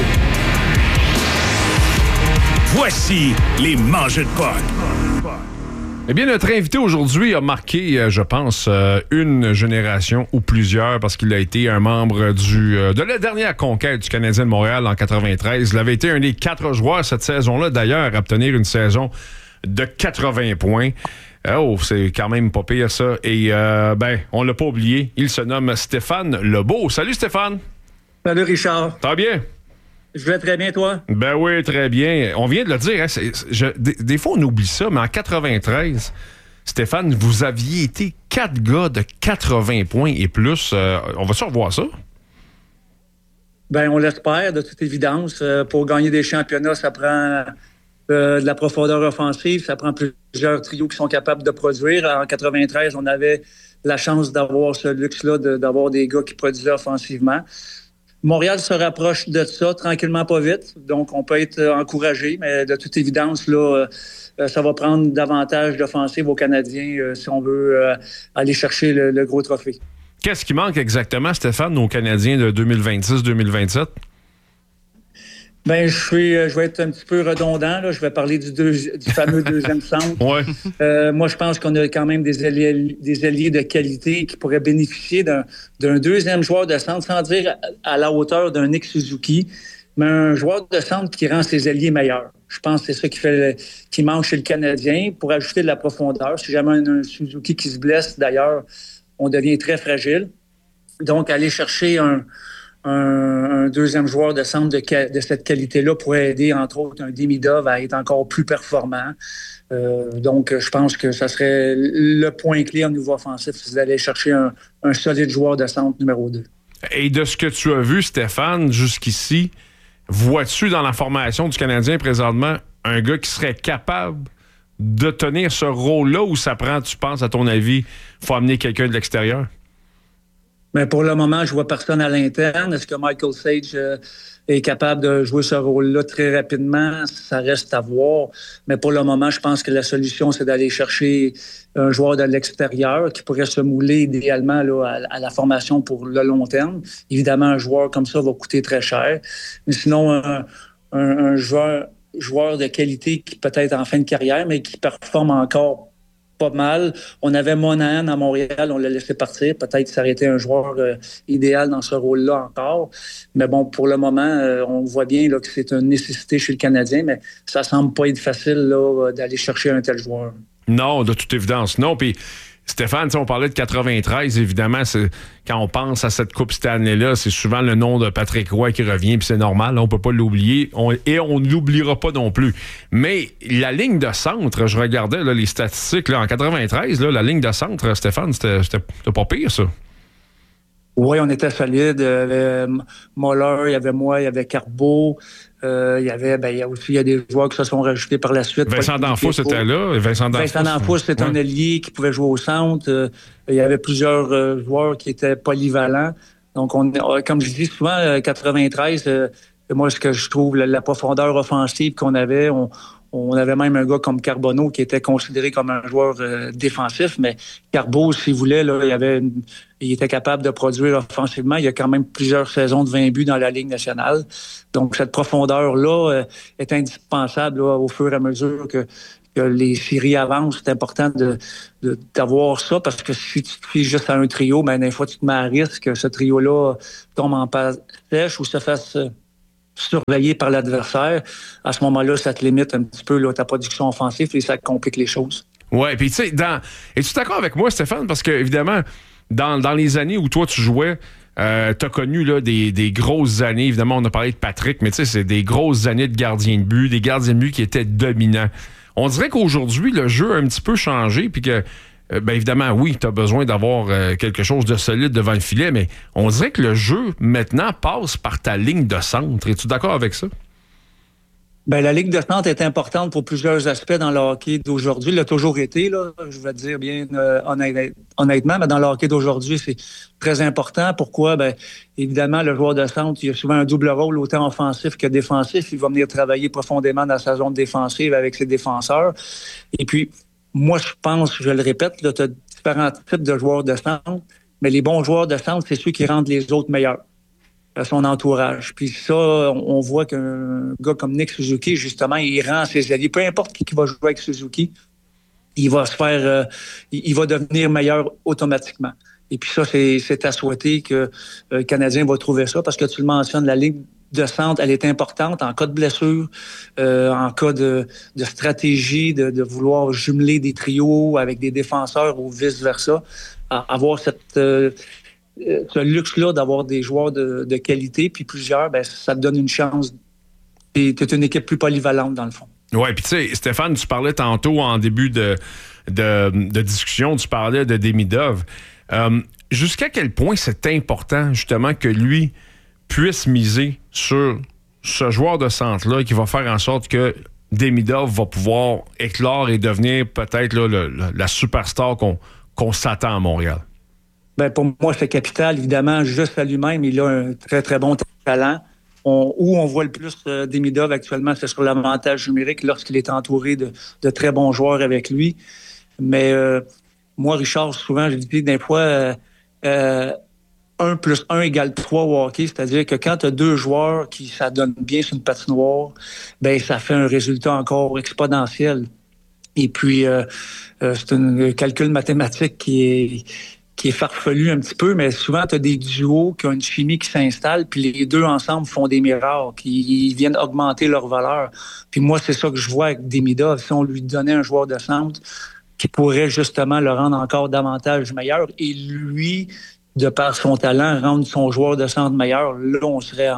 Voici les mangeux de potes. Eh bien, notre invité aujourd'hui a marqué, je pense, une génération ou plusieurs parce qu'il a été un membre de la dernière conquête du Canadien de Montréal en 93. Il avait été un des 4 joueurs cette saison-là, d'ailleurs, à obtenir une saison de 80 points. Oh, c'est quand même pas pire, ça. Et, on l'a pas oublié. Il se nomme Stéphane Lebeau. Salut, Stéphane. Salut, Richard. Ça va bien? Je vais très bien, toi? Ben oui, très bien. On vient de le dire. Hein, des fois, on oublie ça, mais en 93, Stéphane, vous aviez été 4 gars de 80 points et plus. On va-tu revoir ça? Ben, on l'espère, de toute évidence. Pour gagner des championnats, ça prend de la profondeur offensive. Ça prend plusieurs trios qui sont capables de produire. En 93, on avait la chance d'avoir ce luxe-là, d'avoir des gars qui produisaient offensivement. Montréal se rapproche de ça tranquillement, pas vite. Donc, on peut être encouragé, mais de toute évidence, là, ça va prendre davantage d'offensive aux Canadiens si on veut aller chercher le gros trophée. Qu'est-ce qui manque exactement, Stéphane, aux Canadiens de 2026-2027? Ben, je vais être un petit peu redondant. Là. Je vais parler du fameux deuxième centre. Ouais. Moi, je pense qu'on a quand même des alliés de qualité qui pourraient bénéficier d'un deuxième joueur de centre, sans dire à la hauteur d'un Nick Suzuki, mais un joueur de centre qui rend ses alliés meilleurs. Je pense que c'est ça qui manque chez le Canadien pour ajouter de la profondeur. Si jamais un Suzuki qui se blesse, d'ailleurs, on devient très fragile. Donc, aller chercher un deuxième joueur de centre de cette qualité-là pourrait aider, entre autres, un Demidov à être encore plus performant. Donc, je pense que ça serait le point clé au niveau offensif, c'est d'aller chercher un solide joueur de centre numéro 2. Et de ce que tu as vu, Stéphane, jusqu'ici, vois-tu dans la formation du Canadien présentement un gars qui serait capable de tenir ce rôle-là ou ça prend, tu penses, à ton avis, il faut amener quelqu'un de l'extérieur? Mais pour le moment, je vois personne à l'interne. Est-ce que Michael Sage est capable de jouer ce rôle-là très rapidement? Ça reste à voir. Mais pour le moment, je pense que la solution, c'est d'aller chercher un joueur de l'extérieur qui pourrait se mouler idéalement là, à la formation pour le long terme. Évidemment, un joueur comme ça va coûter très cher. Mais sinon, un joueur de qualité qui peut-être en fin de carrière, mais qui performe encore pas mal. On avait Monahan à Montréal, on l'a laissé partir. Peut-être s'arrêter un joueur idéal dans ce rôle-là encore. Mais bon, pour le moment, on voit bien là, que c'est une nécessité chez le Canadien, mais ça semble pas être facile là, d'aller chercher un tel joueur. Non, de toute évidence, non. Puis Stéphane, on parlait de 93, évidemment, quand on pense à cette Coupe cette année-là, c'est souvent le nom de Patrick Roy qui revient, puis c'est normal, on ne peut pas l'oublier, et on ne l'oubliera pas non plus. Mais la ligne de centre, je regardais là, les statistiques, là, en 93, là, la ligne de centre, Stéphane, c'était pas pire, ça. Oui, on était solide. Il y avait Moller, il y avait moi, il y avait Carbeau. Il y a des joueurs qui se sont rajoutés par la suite. Vincent D'Anfos était là. Vincent D'Anfos, c'est un ailier qui pouvait jouer au centre. Il y avait plusieurs joueurs qui étaient polyvalents. Donc, comme je dis souvent, 93, moi, ce que je trouve, la profondeur offensive qu'on avait, on avait même un gars comme Carbonneau qui était considéré comme un joueur défensif, mais Carbo, s'il voulait, là, il était capable de produire offensivement. Il y a quand même plusieurs saisons de 20 buts dans la Ligue nationale. Donc, cette profondeur-là est indispensable là, au fur et à mesure que les séries avancent. C'est important d'avoir ça parce que si tu te fies juste à un trio, ben, des fois, tu te mets à risque que ce trio-là tombe en passe sèche ou se fasse surveillé par l'adversaire. À ce moment-là, ça te limite un petit peu là, ta production offensive et ça complique les choses. Oui, puis tu sais, es-tu d'accord avec moi, Stéphane? Parce que, évidemment, dans les années où toi, tu jouais, t'as connu là, des grosses années. Évidemment, on a parlé de Patrick, mais tu sais, c'est des grosses années de gardiens de but, des gardiens de but qui étaient dominants. On dirait qu'aujourd'hui, le jeu a un petit peu changé, puis que bien évidemment, oui, tu as besoin d'avoir quelque chose de solide devant le filet, mais on dirait que le jeu, maintenant, passe par ta ligne de centre. Es-tu d'accord avec ça? Bien, la ligne de centre est importante pour plusieurs aspects dans le hockey d'aujourd'hui. Il l'a toujours été, là, je vais te dire bien honnêtement, mais dans le hockey d'aujourd'hui, c'est très important. Pourquoi? Bien, évidemment, le joueur de centre, il a souvent un double rôle, autant offensif que défensif. Il va venir travailler profondément dans sa zone défensive avec ses défenseurs. Et puis, moi, je pense, je le répète, tu as différents types de joueurs de centre, mais les bons joueurs de centre, c'est ceux qui rendent les autres meilleurs à son entourage. Puis ça, on voit qu'un gars comme Nick Suzuki, justement, il rend ses alliés. Peu importe qui va jouer avec Suzuki, il va se faire, il va devenir meilleur automatiquement. Et puis ça, c'est à souhaiter que le Canadien va trouver ça, parce que tu le mentionnes, la ligne de centre, elle est importante en cas de blessure, en cas de stratégie, de vouloir jumeler des trios avec des défenseurs ou vice-versa. Avoir ce luxe-là d'avoir des joueurs de qualité, puis plusieurs, ben, ça te donne une chance. Tu es une équipe plus polyvalente, dans le fond. Oui, puis tu sais, Stéphane, tu parlais tantôt en début de discussion, tu parlais de Demidov. Jusqu'à quel point c'est important, justement, que lui puisse miser sur ce joueur de centre-là qui va faire en sorte que Demidov va pouvoir éclore et devenir peut-être là, la superstar qu'on s'attend à Montréal? Ben, pour moi, c'est capital. Évidemment, juste à lui-même, il a un très, très bon talent. Où on voit le plus Demidov actuellement, c'est sur l'avantage numérique lorsqu'il est entouré de très bons joueurs avec lui. Mais moi, Richard, souvent, je dis des fois 1 plus 1 égale 3 au hockey, c'est-à-dire que quand tu as deux joueurs qui s'adonnent bien sur une patinoire, ben ça fait un résultat encore exponentiel. Et puis, c'est un calcul mathématique qui est farfelu un petit peu, mais souvent, tu as des duos qui ont une chimie qui s'installe, puis les deux ensemble font des miracles, ils viennent augmenter leur valeur. Puis moi, c'est ça que je vois avec Demidov. Si on lui donnait un joueur de centre qui pourrait justement le rendre encore davantage meilleur, et lui, de par son talent, rendre son joueur de centre meilleur, là, on serait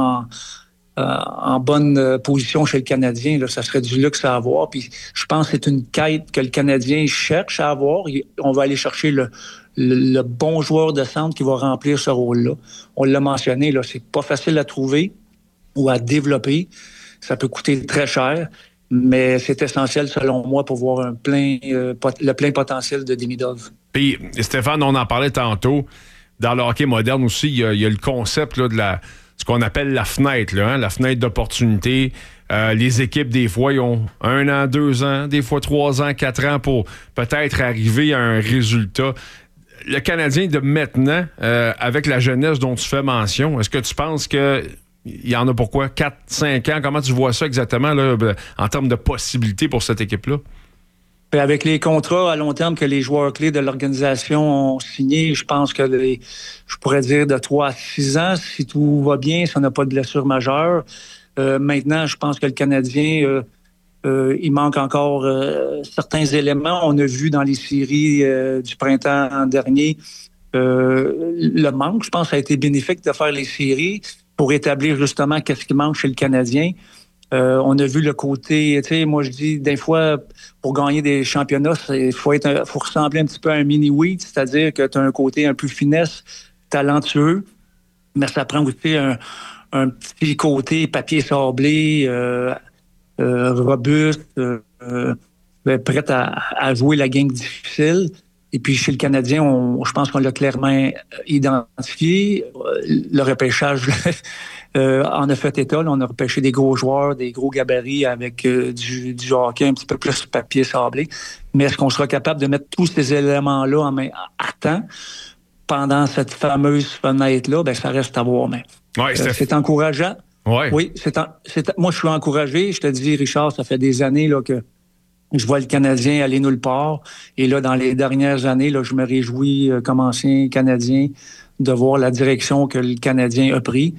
en bonne position chez le Canadien. Là, ça serait du luxe à avoir. Puis je pense que c'est une quête que le Canadien cherche à avoir. On va aller chercher le bon joueur de centre qui va remplir ce rôle-là. On l'a mentionné, là, c'est pas facile à trouver ou à développer. Ça peut coûter très cher, mais c'est essentiel, selon moi, pour voir le plein potentiel de Demidov. Puis, Stéphane, on en parlait tantôt. Dans le hockey moderne aussi, il y a le concept là, de ce qu'on appelle la fenêtre, là, hein, la fenêtre d'opportunité. Les équipes, des fois, ils ont 1 an, 2 ans, des fois 3 ans, 4 ans pour peut-être arriver à un résultat. Le Canadien de maintenant, avec la jeunesse dont tu fais mention, est-ce que tu penses qu'il y en a pour quoi? 4, 5 ans? Comment tu vois ça exactement là, en termes de possibilités pour cette équipe-là? Avec les contrats à long terme que les joueurs clés de l'organisation ont signés, je pense que je pourrais dire de 3 à 6 ans, si tout va bien, si on n'a pas de blessure majeure. Maintenant, je pense que le Canadien, il manque encore certains éléments. On a vu dans les séries du printemps dernier le manque. Je pense que ça a été bénéfique de faire les séries pour établir justement qu'est-ce qui manque chez le Canadien. On a vu le côté, tu sais, moi je dis, des fois, pour gagner des championnats, il faut ressembler un petit peu à un mini-wheat, c'est-à-dire que tu as un côté un peu finesse, talentueux, mais ça prend aussi un petit côté papier sablé, robuste, prêt à jouer la game difficile. Et puis, chez le Canadien, je pense qu'on l'a clairement identifié. Le repêchage en a fait état. Là, on a repêché des gros joueurs, des gros gabarits avec du hockey un petit peu plus papier sablé. Mais est-ce qu'on sera capable de mettre tous ces éléments-là à temps pendant cette fameuse fenêtre-là? Ben, ça reste à voir. Mais c'est encourageant. Ouais. Oui, moi, je suis encouragé. Je te dis, Richard, ça fait des années là, que je vois le Canadien aller nulle part. Et là, dans les dernières années, là, je me réjouis, comme ancien Canadien, de voir la direction que le Canadien a pris.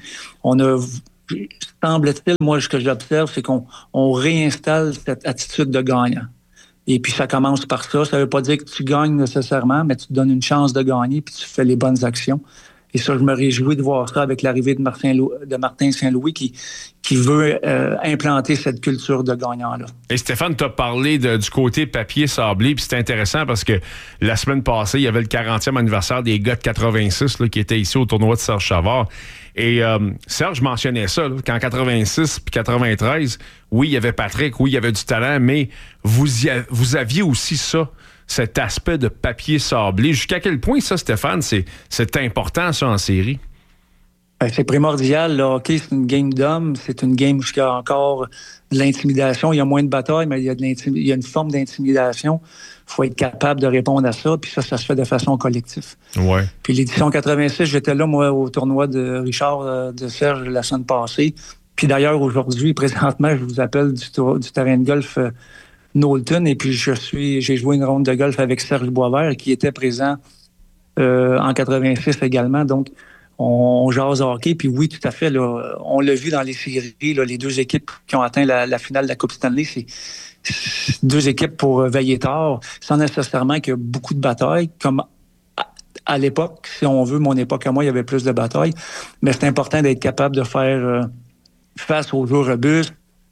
Semble-t-il, moi, ce que j'observe, c'est qu'on réinstalle cette attitude de gagnant. Et puis, ça commence par ça. Ça ne veut pas dire que tu gagnes nécessairement, mais tu te donnes une chance de gagner puis tu fais les bonnes actions. Et ça, je me réjouis de voir ça avec l'arrivée de Martin Saint-Louis qui veut implanter cette culture de gagnant-là. Et Stéphane, tu as parlé du côté papier sablé, puis c'est intéressant parce que la semaine passée, il y avait le 40e anniversaire des gars de 86 là, qui étaient ici au tournoi de Serge Chavard. Et Serge mentionnait ça, là, qu'en 86 puis 93, oui, il y avait Patrick, oui, il y avait du talent, mais vous aviez aussi ça, cet aspect de papier sablé. Jusqu'à quel point ça, Stéphane, c'est important, ça, en série? C'est primordial. Le hockey, c'est une game d'hommes. C'est une game où il y a encore de l'intimidation. Il y a moins de bataille, mais il y a une forme d'intimidation. Il faut être capable de répondre à ça. Puis ça se fait de façon collective. Ouais. Puis l'édition 86, j'étais là, moi, au tournoi de Richard de Serge la semaine passée. Puis d'ailleurs, aujourd'hui, présentement, je vous appelle du terrain de golf Knowlton. Et puis j'ai joué une ronde de golf avec Serge Boisvert qui était présent en 86 également. Donc, on jase hockey, puis oui, tout à fait. Là, on l'a vu dans les séries, là, les deux équipes qui ont atteint la finale de la Coupe Stanley, c'est deux équipes pour veiller tard, sans nécessairement qu'il y ait beaucoup de batailles, comme à l'époque, si on veut, mon époque à moi, il y avait plus de batailles. Mais c'est important d'être capable de faire face aux jeux robustes,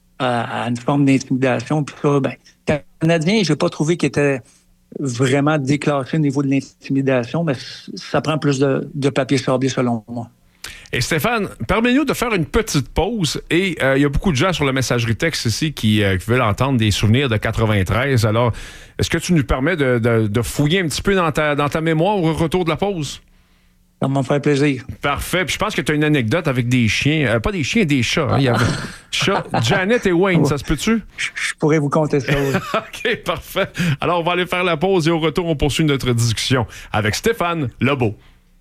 à une forme d'intimidation. Puis ça, Canadien, je n'ai pas trouvé qu'il était vraiment déclassé au niveau de l'intimidation, mais ça prend plus de papier sablé selon moi. Et Stéphane, permets-nous de faire une petite pause. Et il y a beaucoup de gens sur la messagerie texte ici qui veulent entendre des souvenirs de 93. Alors, est-ce que tu nous permets de fouiller un petit peu dans ta mémoire au retour de la pause? Ça m'en fait plaisir. Parfait. Puis je pense que tu as une anecdote avec des chiens. Pas des chiens, des chats. Hein. Il y avait chats, Janet et Wayne, ça se peut-tu? Je pourrais vous conter ça. Oui. OK, parfait. Alors, on va aller faire la pause et au retour, on poursuit notre discussion avec Stéphane Lebeau.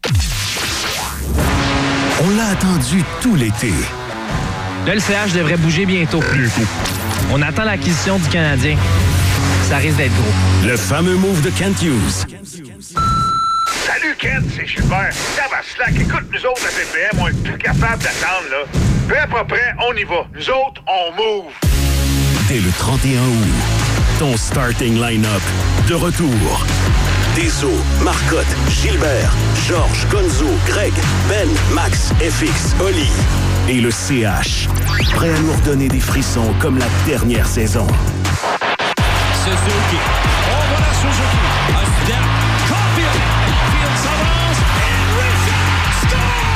On l'a attendu tout l'été. Le LCH devrait bouger bientôt. On attend l'acquisition du Canadien. Ça risque d'être gros. Le fameux move de Kent Hughes. Salut Kent, c'est Gilbert. Tabarnak, écoute, nous autres à PPM, on est plus capable d'attendre, là. Peu à peu près, on y va. Nous autres, on move. Dès le 31 août, ton starting line-up de retour. Deso, Marcotte, Gilbert, Georges, Gonzo, Greg, Ben, Max, FX, Oli et le CH. Prêt à nous redonner des frissons comme la dernière saison. Suzuki. Oh, voilà Suzuki. A step. Caulfield. Field s'avance. And Richard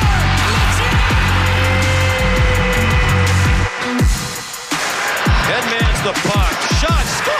score! Edmonds the puck. Shot. Score!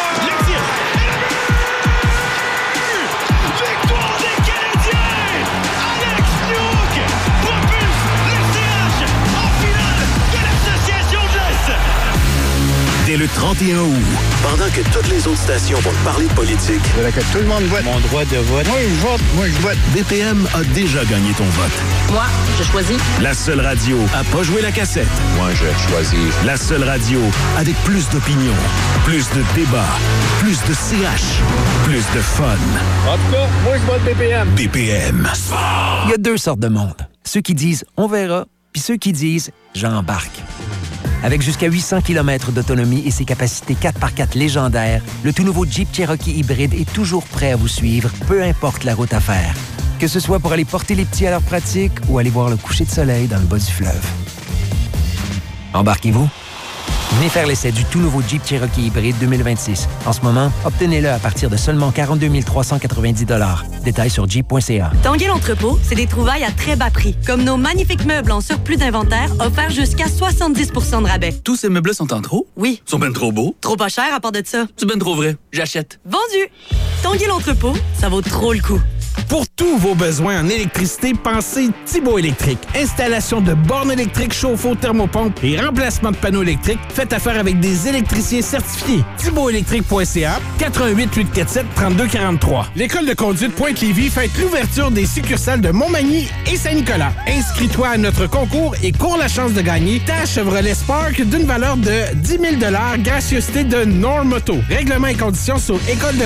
Victoire des Canadiens! Alex Newhook propulse le CH en finale de l'Association de l'Est! Dès le 31 août, pendant que toutes les autres stations vont parler de politique, que tout le monde vote. Mon droit de vote. Moi, je vote. Moi, je vote. BPM a déjà gagné ton vote. Moi, je choisis. La seule radio à pas jouer la cassette. Moi, je choisis. La seule radio avec plus d'opinion, plus de débats, plus de CH, plus de fun. En tout cas, moi, je vote BPM. BPM. Il y a deux sortes de monde. Ceux qui disent « on verra », puis ceux qui disent « j'embarque ». Avec jusqu'à 800 km d'autonomie et ses capacités 4x4 légendaires, le tout nouveau Jeep Cherokee hybride est toujours prêt à vous suivre, peu importe la route à faire. Que ce soit pour aller porter les petits à leur pratique ou aller voir le coucher de soleil dans le bas du fleuve. Embarquez-vous. Venez faire l'essai du tout nouveau Jeep Cherokee hybride 2026. En ce moment, obtenez-le à partir de seulement 42 390 $. Détails sur jeep.ca. Tanguay l'entrepôt, c'est des trouvailles à très bas prix, comme nos magnifiques meubles en surplus d'inventaire offerts jusqu'à 70 % de rabais. Tous ces meubles sont en trop? Oui. Sont ben trop beaux? Trop pas cher à part de ça. C'est ben trop vrai. J'achète. Vendu! Tanguay l'entrepôt, ça vaut trop le coup. Pour tous vos besoins en électricité, pensez Thibaut Électrique. Installation de bornes électriques, chauffe-eau, thermopompe et remplacement de panneaux électriques. Faites affaire avec des électriciens certifiés. ThibautElectrique.ca, 88 847 3243. L'école de conduite Pointe-Lévis fête l'ouverture des succursales de Montmagny et Saint-Nicolas. Inscris-toi à notre concours et cours la chance de gagner ta Chevrolet Spark d'une valeur de 10 000 $, gracieuseté de Normoto. Règlements et conditions sur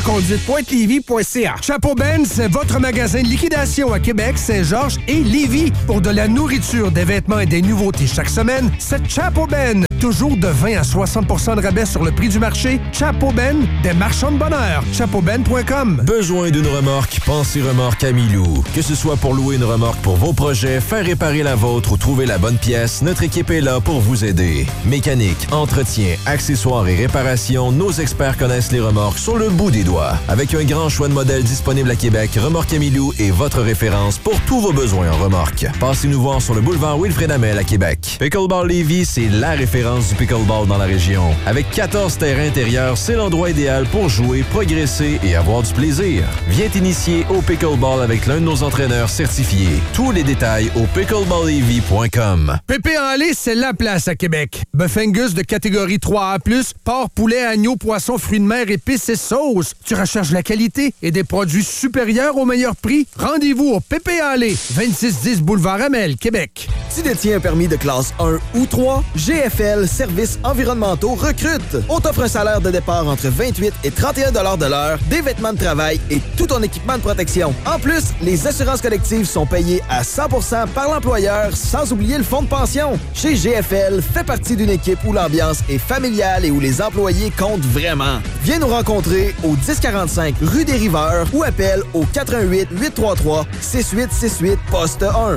écoledeconduite.lévis.ca. Chapeau Ben, c'est votre magasin de liquidation à Québec, Saint-Georges et Lévis. Pour de la nourriture, des vêtements et des nouveautés chaque semaine, c'est Chapeau Ben. Toujours de 20 à 60 % de rabais sur le prix du marché. Chapeau Ben, des marchands de bonheur. chapeauben.com. Besoin d'une remorque? Pensez Remorque Amilou. Que ce soit pour louer une remorque pour vos projets, faire réparer la vôtre ou trouver la bonne pièce, notre équipe est là pour vous aider. Mécanique, entretien, accessoires et réparation, nos experts connaissent les remorques sur le bout des doigts. Avec un grand choix de modèles disponibles à Québec, Remorque Amilou est votre référence pour tous vos besoins en remorque. Passez-nous voir sur le boulevard Wilfrid Hamel à Québec. Pickleball Lévis, c'est la référence du pickleball dans la région. Avec 14 terrains intérieurs, c'est l'endroit idéal pour jouer, progresser et avoir du plaisir. Viens t'initier au pickleball avec l'un de nos entraîneurs certifiés. Tous les détails au pickleballlévis.com. Pépé en lait, c'est la place à Québec. Bœuf Angus de catégorie 3A+, porc, poulet, agneau, poisson, fruits de mer, épices et sauces. Tu recherches la qualité et des produits supérieurs au meilleur prix? Rendez-vous au Pépé en lait, 2610 Boulevard Hamel, Québec. Tu détiens un permis de classe 1 ou 3? GFL Services environnementaux recrute. On t'offre un salaire de départ entre 28 et 31 $ de l'heure, des vêtements de travail et tout ton équipement de protection. En plus, les assurances collectives sont payées à 100% par l'employeur, sans oublier le fonds de pension. Chez GFL, fais partie d'une équipe où l'ambiance est familiale et où les employés comptent vraiment. Viens nous rencontrer au 1045 rue des Riveurs ou appelle au 88 833 6868 poste 1.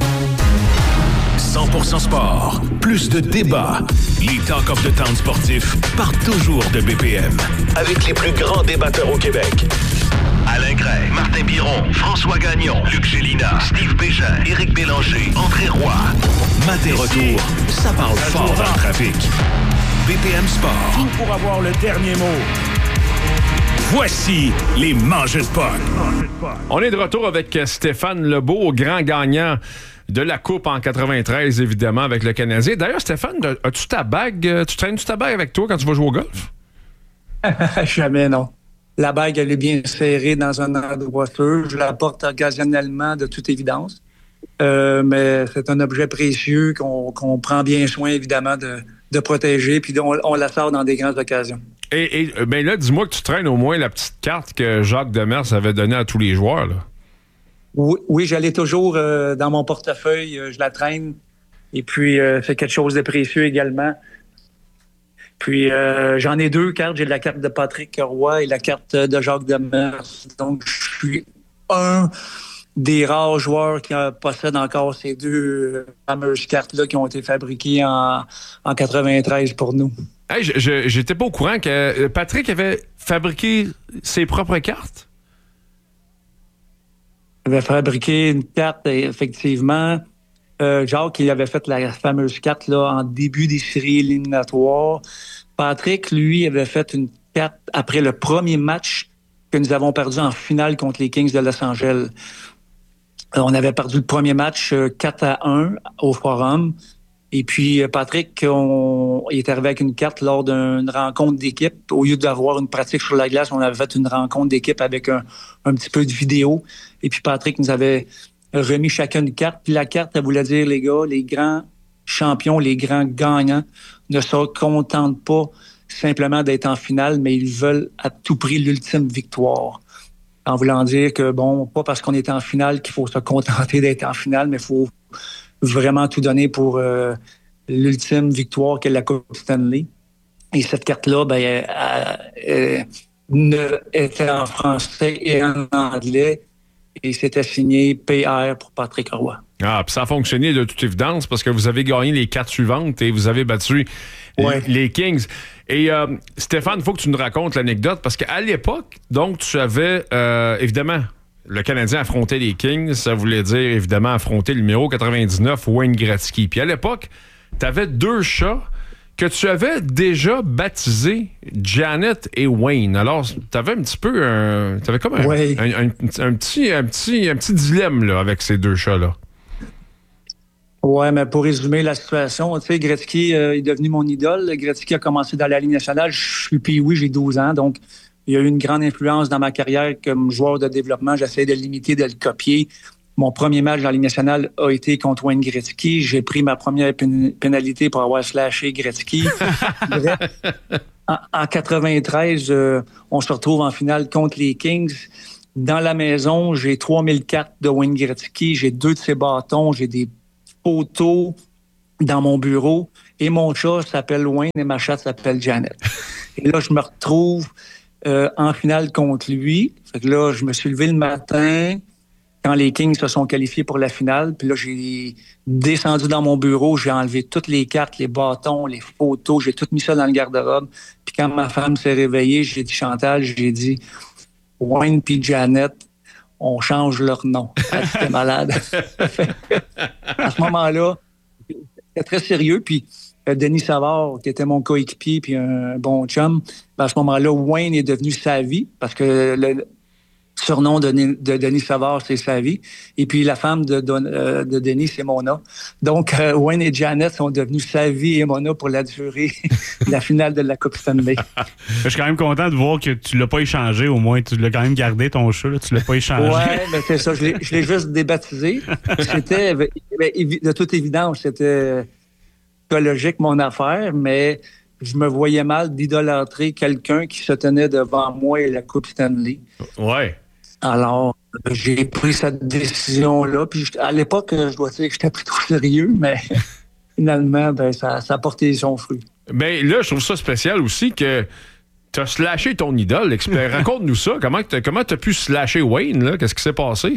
100% sport, plus de débats. Les Talk of the Town sportifs partent toujours de BPM. Avec les plus grands débatteurs au Québec. Alain Gray, Martin Biron, François Gagnon, Luc Gélina, Steve Bégin, Éric Bélanger, André Roy. Matin retour, ça parle fort dans le trafic. BPM Sport. Tout pour avoir le dernier mot. Voici les mangeurs de puck. On est de retour avec Stéphane Lebeau, grand gagnant de la Coupe en 93, évidemment, avec le Canadien. D'ailleurs, Stéphane, as-tu ta bague? Tu traînes-tu ta bague avec toi quand tu vas jouer au golf? Jamais, non. La bague, elle est bien serrée dans un endroit sûr. Je la porte occasionnellement, de toute évidence. Mais c'est un objet précieux qu'on prend bien soin, évidemment, de protéger. Puis on la sort dans des grandes occasions. Et ben là, dis-moi que tu traînes au moins la petite carte que Jacques Demers avait donnée à tous les joueurs, là. Oui, j'allais toujours dans mon portefeuille, je la traîne. Et puis, c'est quelque chose de précieux également. Puis, j'en ai deux cartes. J'ai la carte de Patrick Roy et la carte de Jacques Demers. Donc, je suis un des rares joueurs qui possèdent encore ces deux fameuses cartes-là qui ont été fabriquées en 93 pour nous. Hey, j'étais pas au courant que Patrick avait fabriqué ses propres cartes. Il avait fabriqué une carte, effectivement. Jacques, il avait fait la fameuse carte là, en début des séries éliminatoires. Patrick, lui, avait fait une carte après le premier match que nous avons perdu en finale contre les Kings de Los Angeles. On avait perdu le premier match 4-1 au Forum. Et puis, Patrick, il est arrivé avec une carte lors d'une rencontre d'équipe. Au lieu d'avoir une pratique sur la glace, on avait fait une rencontre d'équipe avec un petit peu de vidéo. Et puis, Patrick nous avait remis chacun une carte. Puis la carte, elle voulait dire, les gars, les grands champions, les grands gagnants ne se contentent pas simplement d'être en finale, mais ils veulent à tout prix l'ultime victoire. En voulant dire que, bon, pas parce qu'on est en finale qu'il faut se contenter d'être en finale, mais il faut vraiment tout donner pour l'ultime victoire qu'est la Coupe Stanley. Et cette carte-là, elle était en français et en anglais. Et c'était signé PR pour Patrick Roy. Ah, puis ça a fonctionné de toute évidence parce que vous avez gagné les 4 suivantes et vous avez battu les Kings. Et Stéphane, il faut que tu nous racontes l'anecdote, parce qu'à l'époque, donc, tu avais, évidemment, le Canadien affrontait les Kings. Ça voulait dire, évidemment, affronter le numéro 99, Wayne Gretzky. Puis à l'époque, tu avais 2 chats que tu avais déjà baptisés Janet et Wayne. Alors, tu avais un petit peu t'avais comme un petit dilemme là, avec ces 2 chats-là. Ouais, mais pour résumer la situation, tu sais, Gretzky est devenu mon idole. Gretzky a commencé dans la Ligue nationale. Je suis Pee-Wee, j'ai 12 ans, donc il y a eu une grande influence dans ma carrière comme joueur de développement. J'essayais de l'imiter, de le copier. Mon premier match dans la Ligue nationale a été contre Wayne Gretzky. J'ai pris ma première pénalité pour avoir slashé Gretzky. Bref, en 93, on se retrouve en finale contre les Kings. Dans la maison, j'ai 3000 cartes de Wayne Gretzky. J'ai 2 de ses bâtons. J'ai des photos dans mon bureau. Et mon chat s'appelle Wayne et ma chatte s'appelle Janet. Et là, je me retrouve en finale contre lui. Fait que là, je me suis levé le matin quand les Kings se sont qualifiés pour la finale. Puis là, j'ai descendu dans mon bureau, j'ai enlevé toutes les cartes, les bâtons, les photos, j'ai tout mis ça dans le garde-robe. Puis quand ma femme s'est réveillée, j'ai dit, Chantal, j'ai dit, Wayne puis Janet, on change leur nom. Elle était malade. À ce moment-là, c'était très sérieux. Puis Denis Savard, qui était mon coéquipier puis un bon chum, à ce moment-là, Wayne est devenu Savy, parce que le surnom de Denis Savard, c'est Savy. Et puis la femme de Denis, c'est Mona. Donc, Wayne et Janet sont devenus Savy et Mona pour la durée de la finale de la Coupe Stanley. Je suis quand même content de voir que tu l'as pas échangé. Au moins, tu l'as quand même gardé, ton chat. Là. Tu l'as pas échangé. Ouais, mais c'est ça. Je l'ai juste débaptisé. C'était, de toute évidence, c'était écologique, mon affaire, mais je me voyais mal d'idolâtrer quelqu'un qui se tenait devant moi et la Coupe Stanley. Ouais. Alors, j'ai pris cette décision-là. Puis à l'époque, je dois dire que j'étais plutôt sérieux, mais finalement, ça a porté son fruit. Bien là, je trouve ça spécial aussi que tu as slashé ton idole. Raconte-nous ça. Comment tu as pu slasher Wayne? Là? Qu'est-ce qui s'est passé?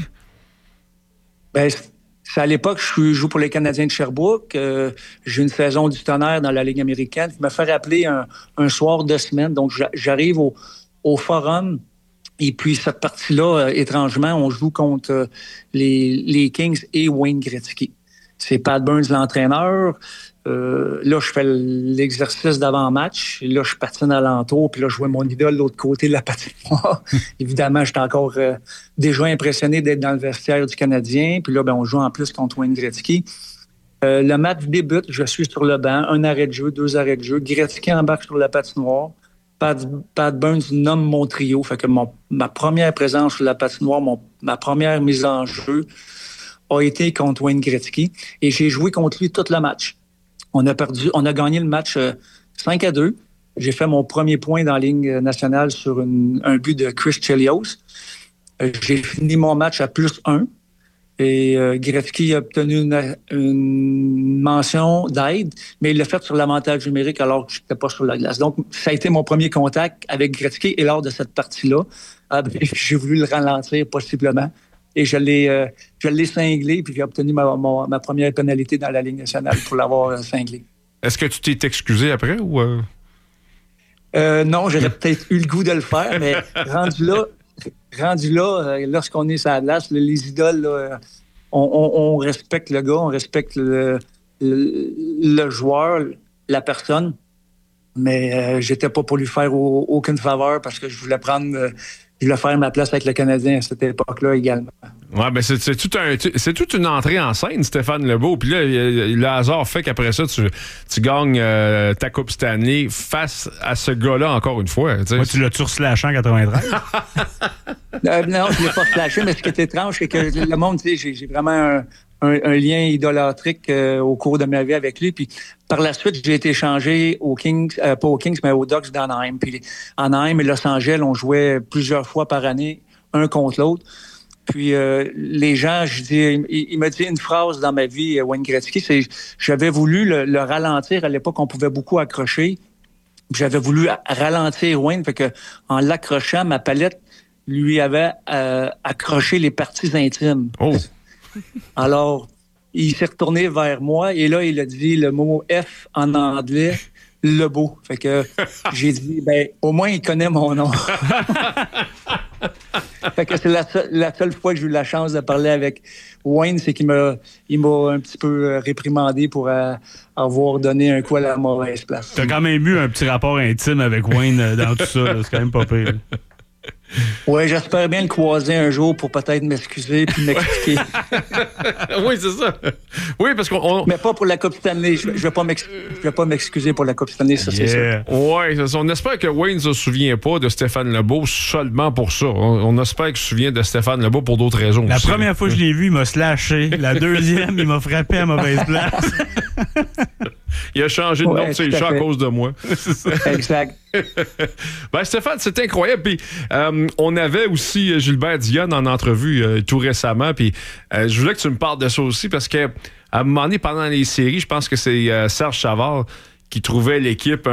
Ben, c'est à l'époque, je joue pour les Canadiens de Sherbrooke. J'ai une saison du tonnerre dans la Ligue américaine. Je me fais rappeler un soir de semaine. Donc, j'arrive au Forum. Et puis, cette partie-là, étrangement, on joue contre les Kings et Wayne Gretzky. C'est Pat Burns, l'entraîneur. Là, je fais l'exercice d'avant-match. Là, je patine alentour. Puis là, je vois mon idole de l'autre côté de la patinoire. Évidemment, j'étais encore déjà impressionné d'être dans le vestiaire du Canadien. Puis là, on joue en plus contre Wayne Gretzky. Le match débute. Je suis sur le banc. 1 arrêt de jeu, 2 arrêts de jeu. Gretzky embarque sur la patinoire. Pat Burns nomme mon trio. Fait que ma première présence sur la patinoire, ma première mise en jeu a été contre Wayne Gretzky. Et j'ai joué contre lui tout le match. On a gagné le match 5-2. J'ai fait mon premier point dans la Ligue nationale sur un but de Chris Chelios. J'ai fini mon match à +1. Et Gretzky a obtenu une mention d'aide, mais il l'a fait sur l'avantage numérique alors que je n'étais pas sur la glace. Donc, ça a été mon premier contact avec Gretzky. Et lors de cette partie-là, j'ai voulu le ralentir possiblement. Et je l'ai cinglé, puis j'ai obtenu ma première pénalité dans la Ligue nationale pour l'avoir cinglé. Est-ce que tu t'es excusé après ou... Non, j'aurais peut-être eu le goût de le faire, mais rendu là, lorsqu'on est sur la glace, les idoles, là, on respecte le gars, on respecte le joueur, la personne, mais j'étais pas pour lui faire aucune faveur parce que je voulais faire ma place avec le Canadien à cette époque-là également. Ouais, ben c'est toute une entrée en scène, Stéphane Lebeau. Puis là, le hasard fait qu'après ça, tu gagnes ta Coupe Stanley face à ce gars-là encore une fois. Moi, tu l'as-tu reslashé en 93? Non, je ne l'ai pas slashé, mais ce qui est étrange, c'est que le monde, tu sais, j'ai vraiment un lien idolâtrique au cours de ma vie avec lui. Puis par la suite, j'ai été échangé aux Kings, pas aux Kings, mais aux Ducks d'Anaheim. Puis Anaheim et Los Angeles, on jouait plusieurs fois par année, un contre l'autre. Puis les gens, il m'a dit une phrase dans ma vie, Wayne Gretzky, c'est j'avais voulu le ralentir. À l'époque, on pouvait beaucoup accrocher. J'avais voulu ralentir Wayne, fait que en l'accrochant, ma palette lui avait accroché les parties intimes. Oh. Alors, il s'est retourné vers moi et là, il a dit le mot F en anglais. Lebeau. Fait que j'ai dit, ben, au moins, il connaît mon nom. Fait que c'est la seule fois que j'ai eu la chance de parler avec Wayne, c'est qu'il m'a un petit peu réprimandé pour avoir donné un coup à la mauvaise place. T'as quand même eu un petit rapport intime avec Wayne dans tout ça, là. C'est quand même pas pire. Oui, j'espère bien le croiser un jour pour peut-être m'excuser puis m'expliquer. Oui, c'est ça. Oui, parce qu'on... Mais pas pour la Coupe Stanley. Je vais pas m'excuser pour la Coupe Stanley, ça, c'est sûr. Oui, c'est ça. On espère que Wayne ne se souvient pas de Stéphane Lebeau seulement pour ça. On espère qu'il se souvient de Stéphane Lebeau pour d'autres raisons. La aussi. première fois que je l'ai vu, il m'a slashé. La deuxième, il m'a frappé à mauvaise place. Il a changé de nom de ses chats à cause de moi. Exact. Ben, Stéphane, c'est incroyable. Puis, on avait aussi Gilbert Dionne en entrevue tout récemment. Puis, je voulais que tu me parles de ça aussi parce que à un moment donné, pendant les séries, je pense que c'est Serge Savard qui trouvait l'équipe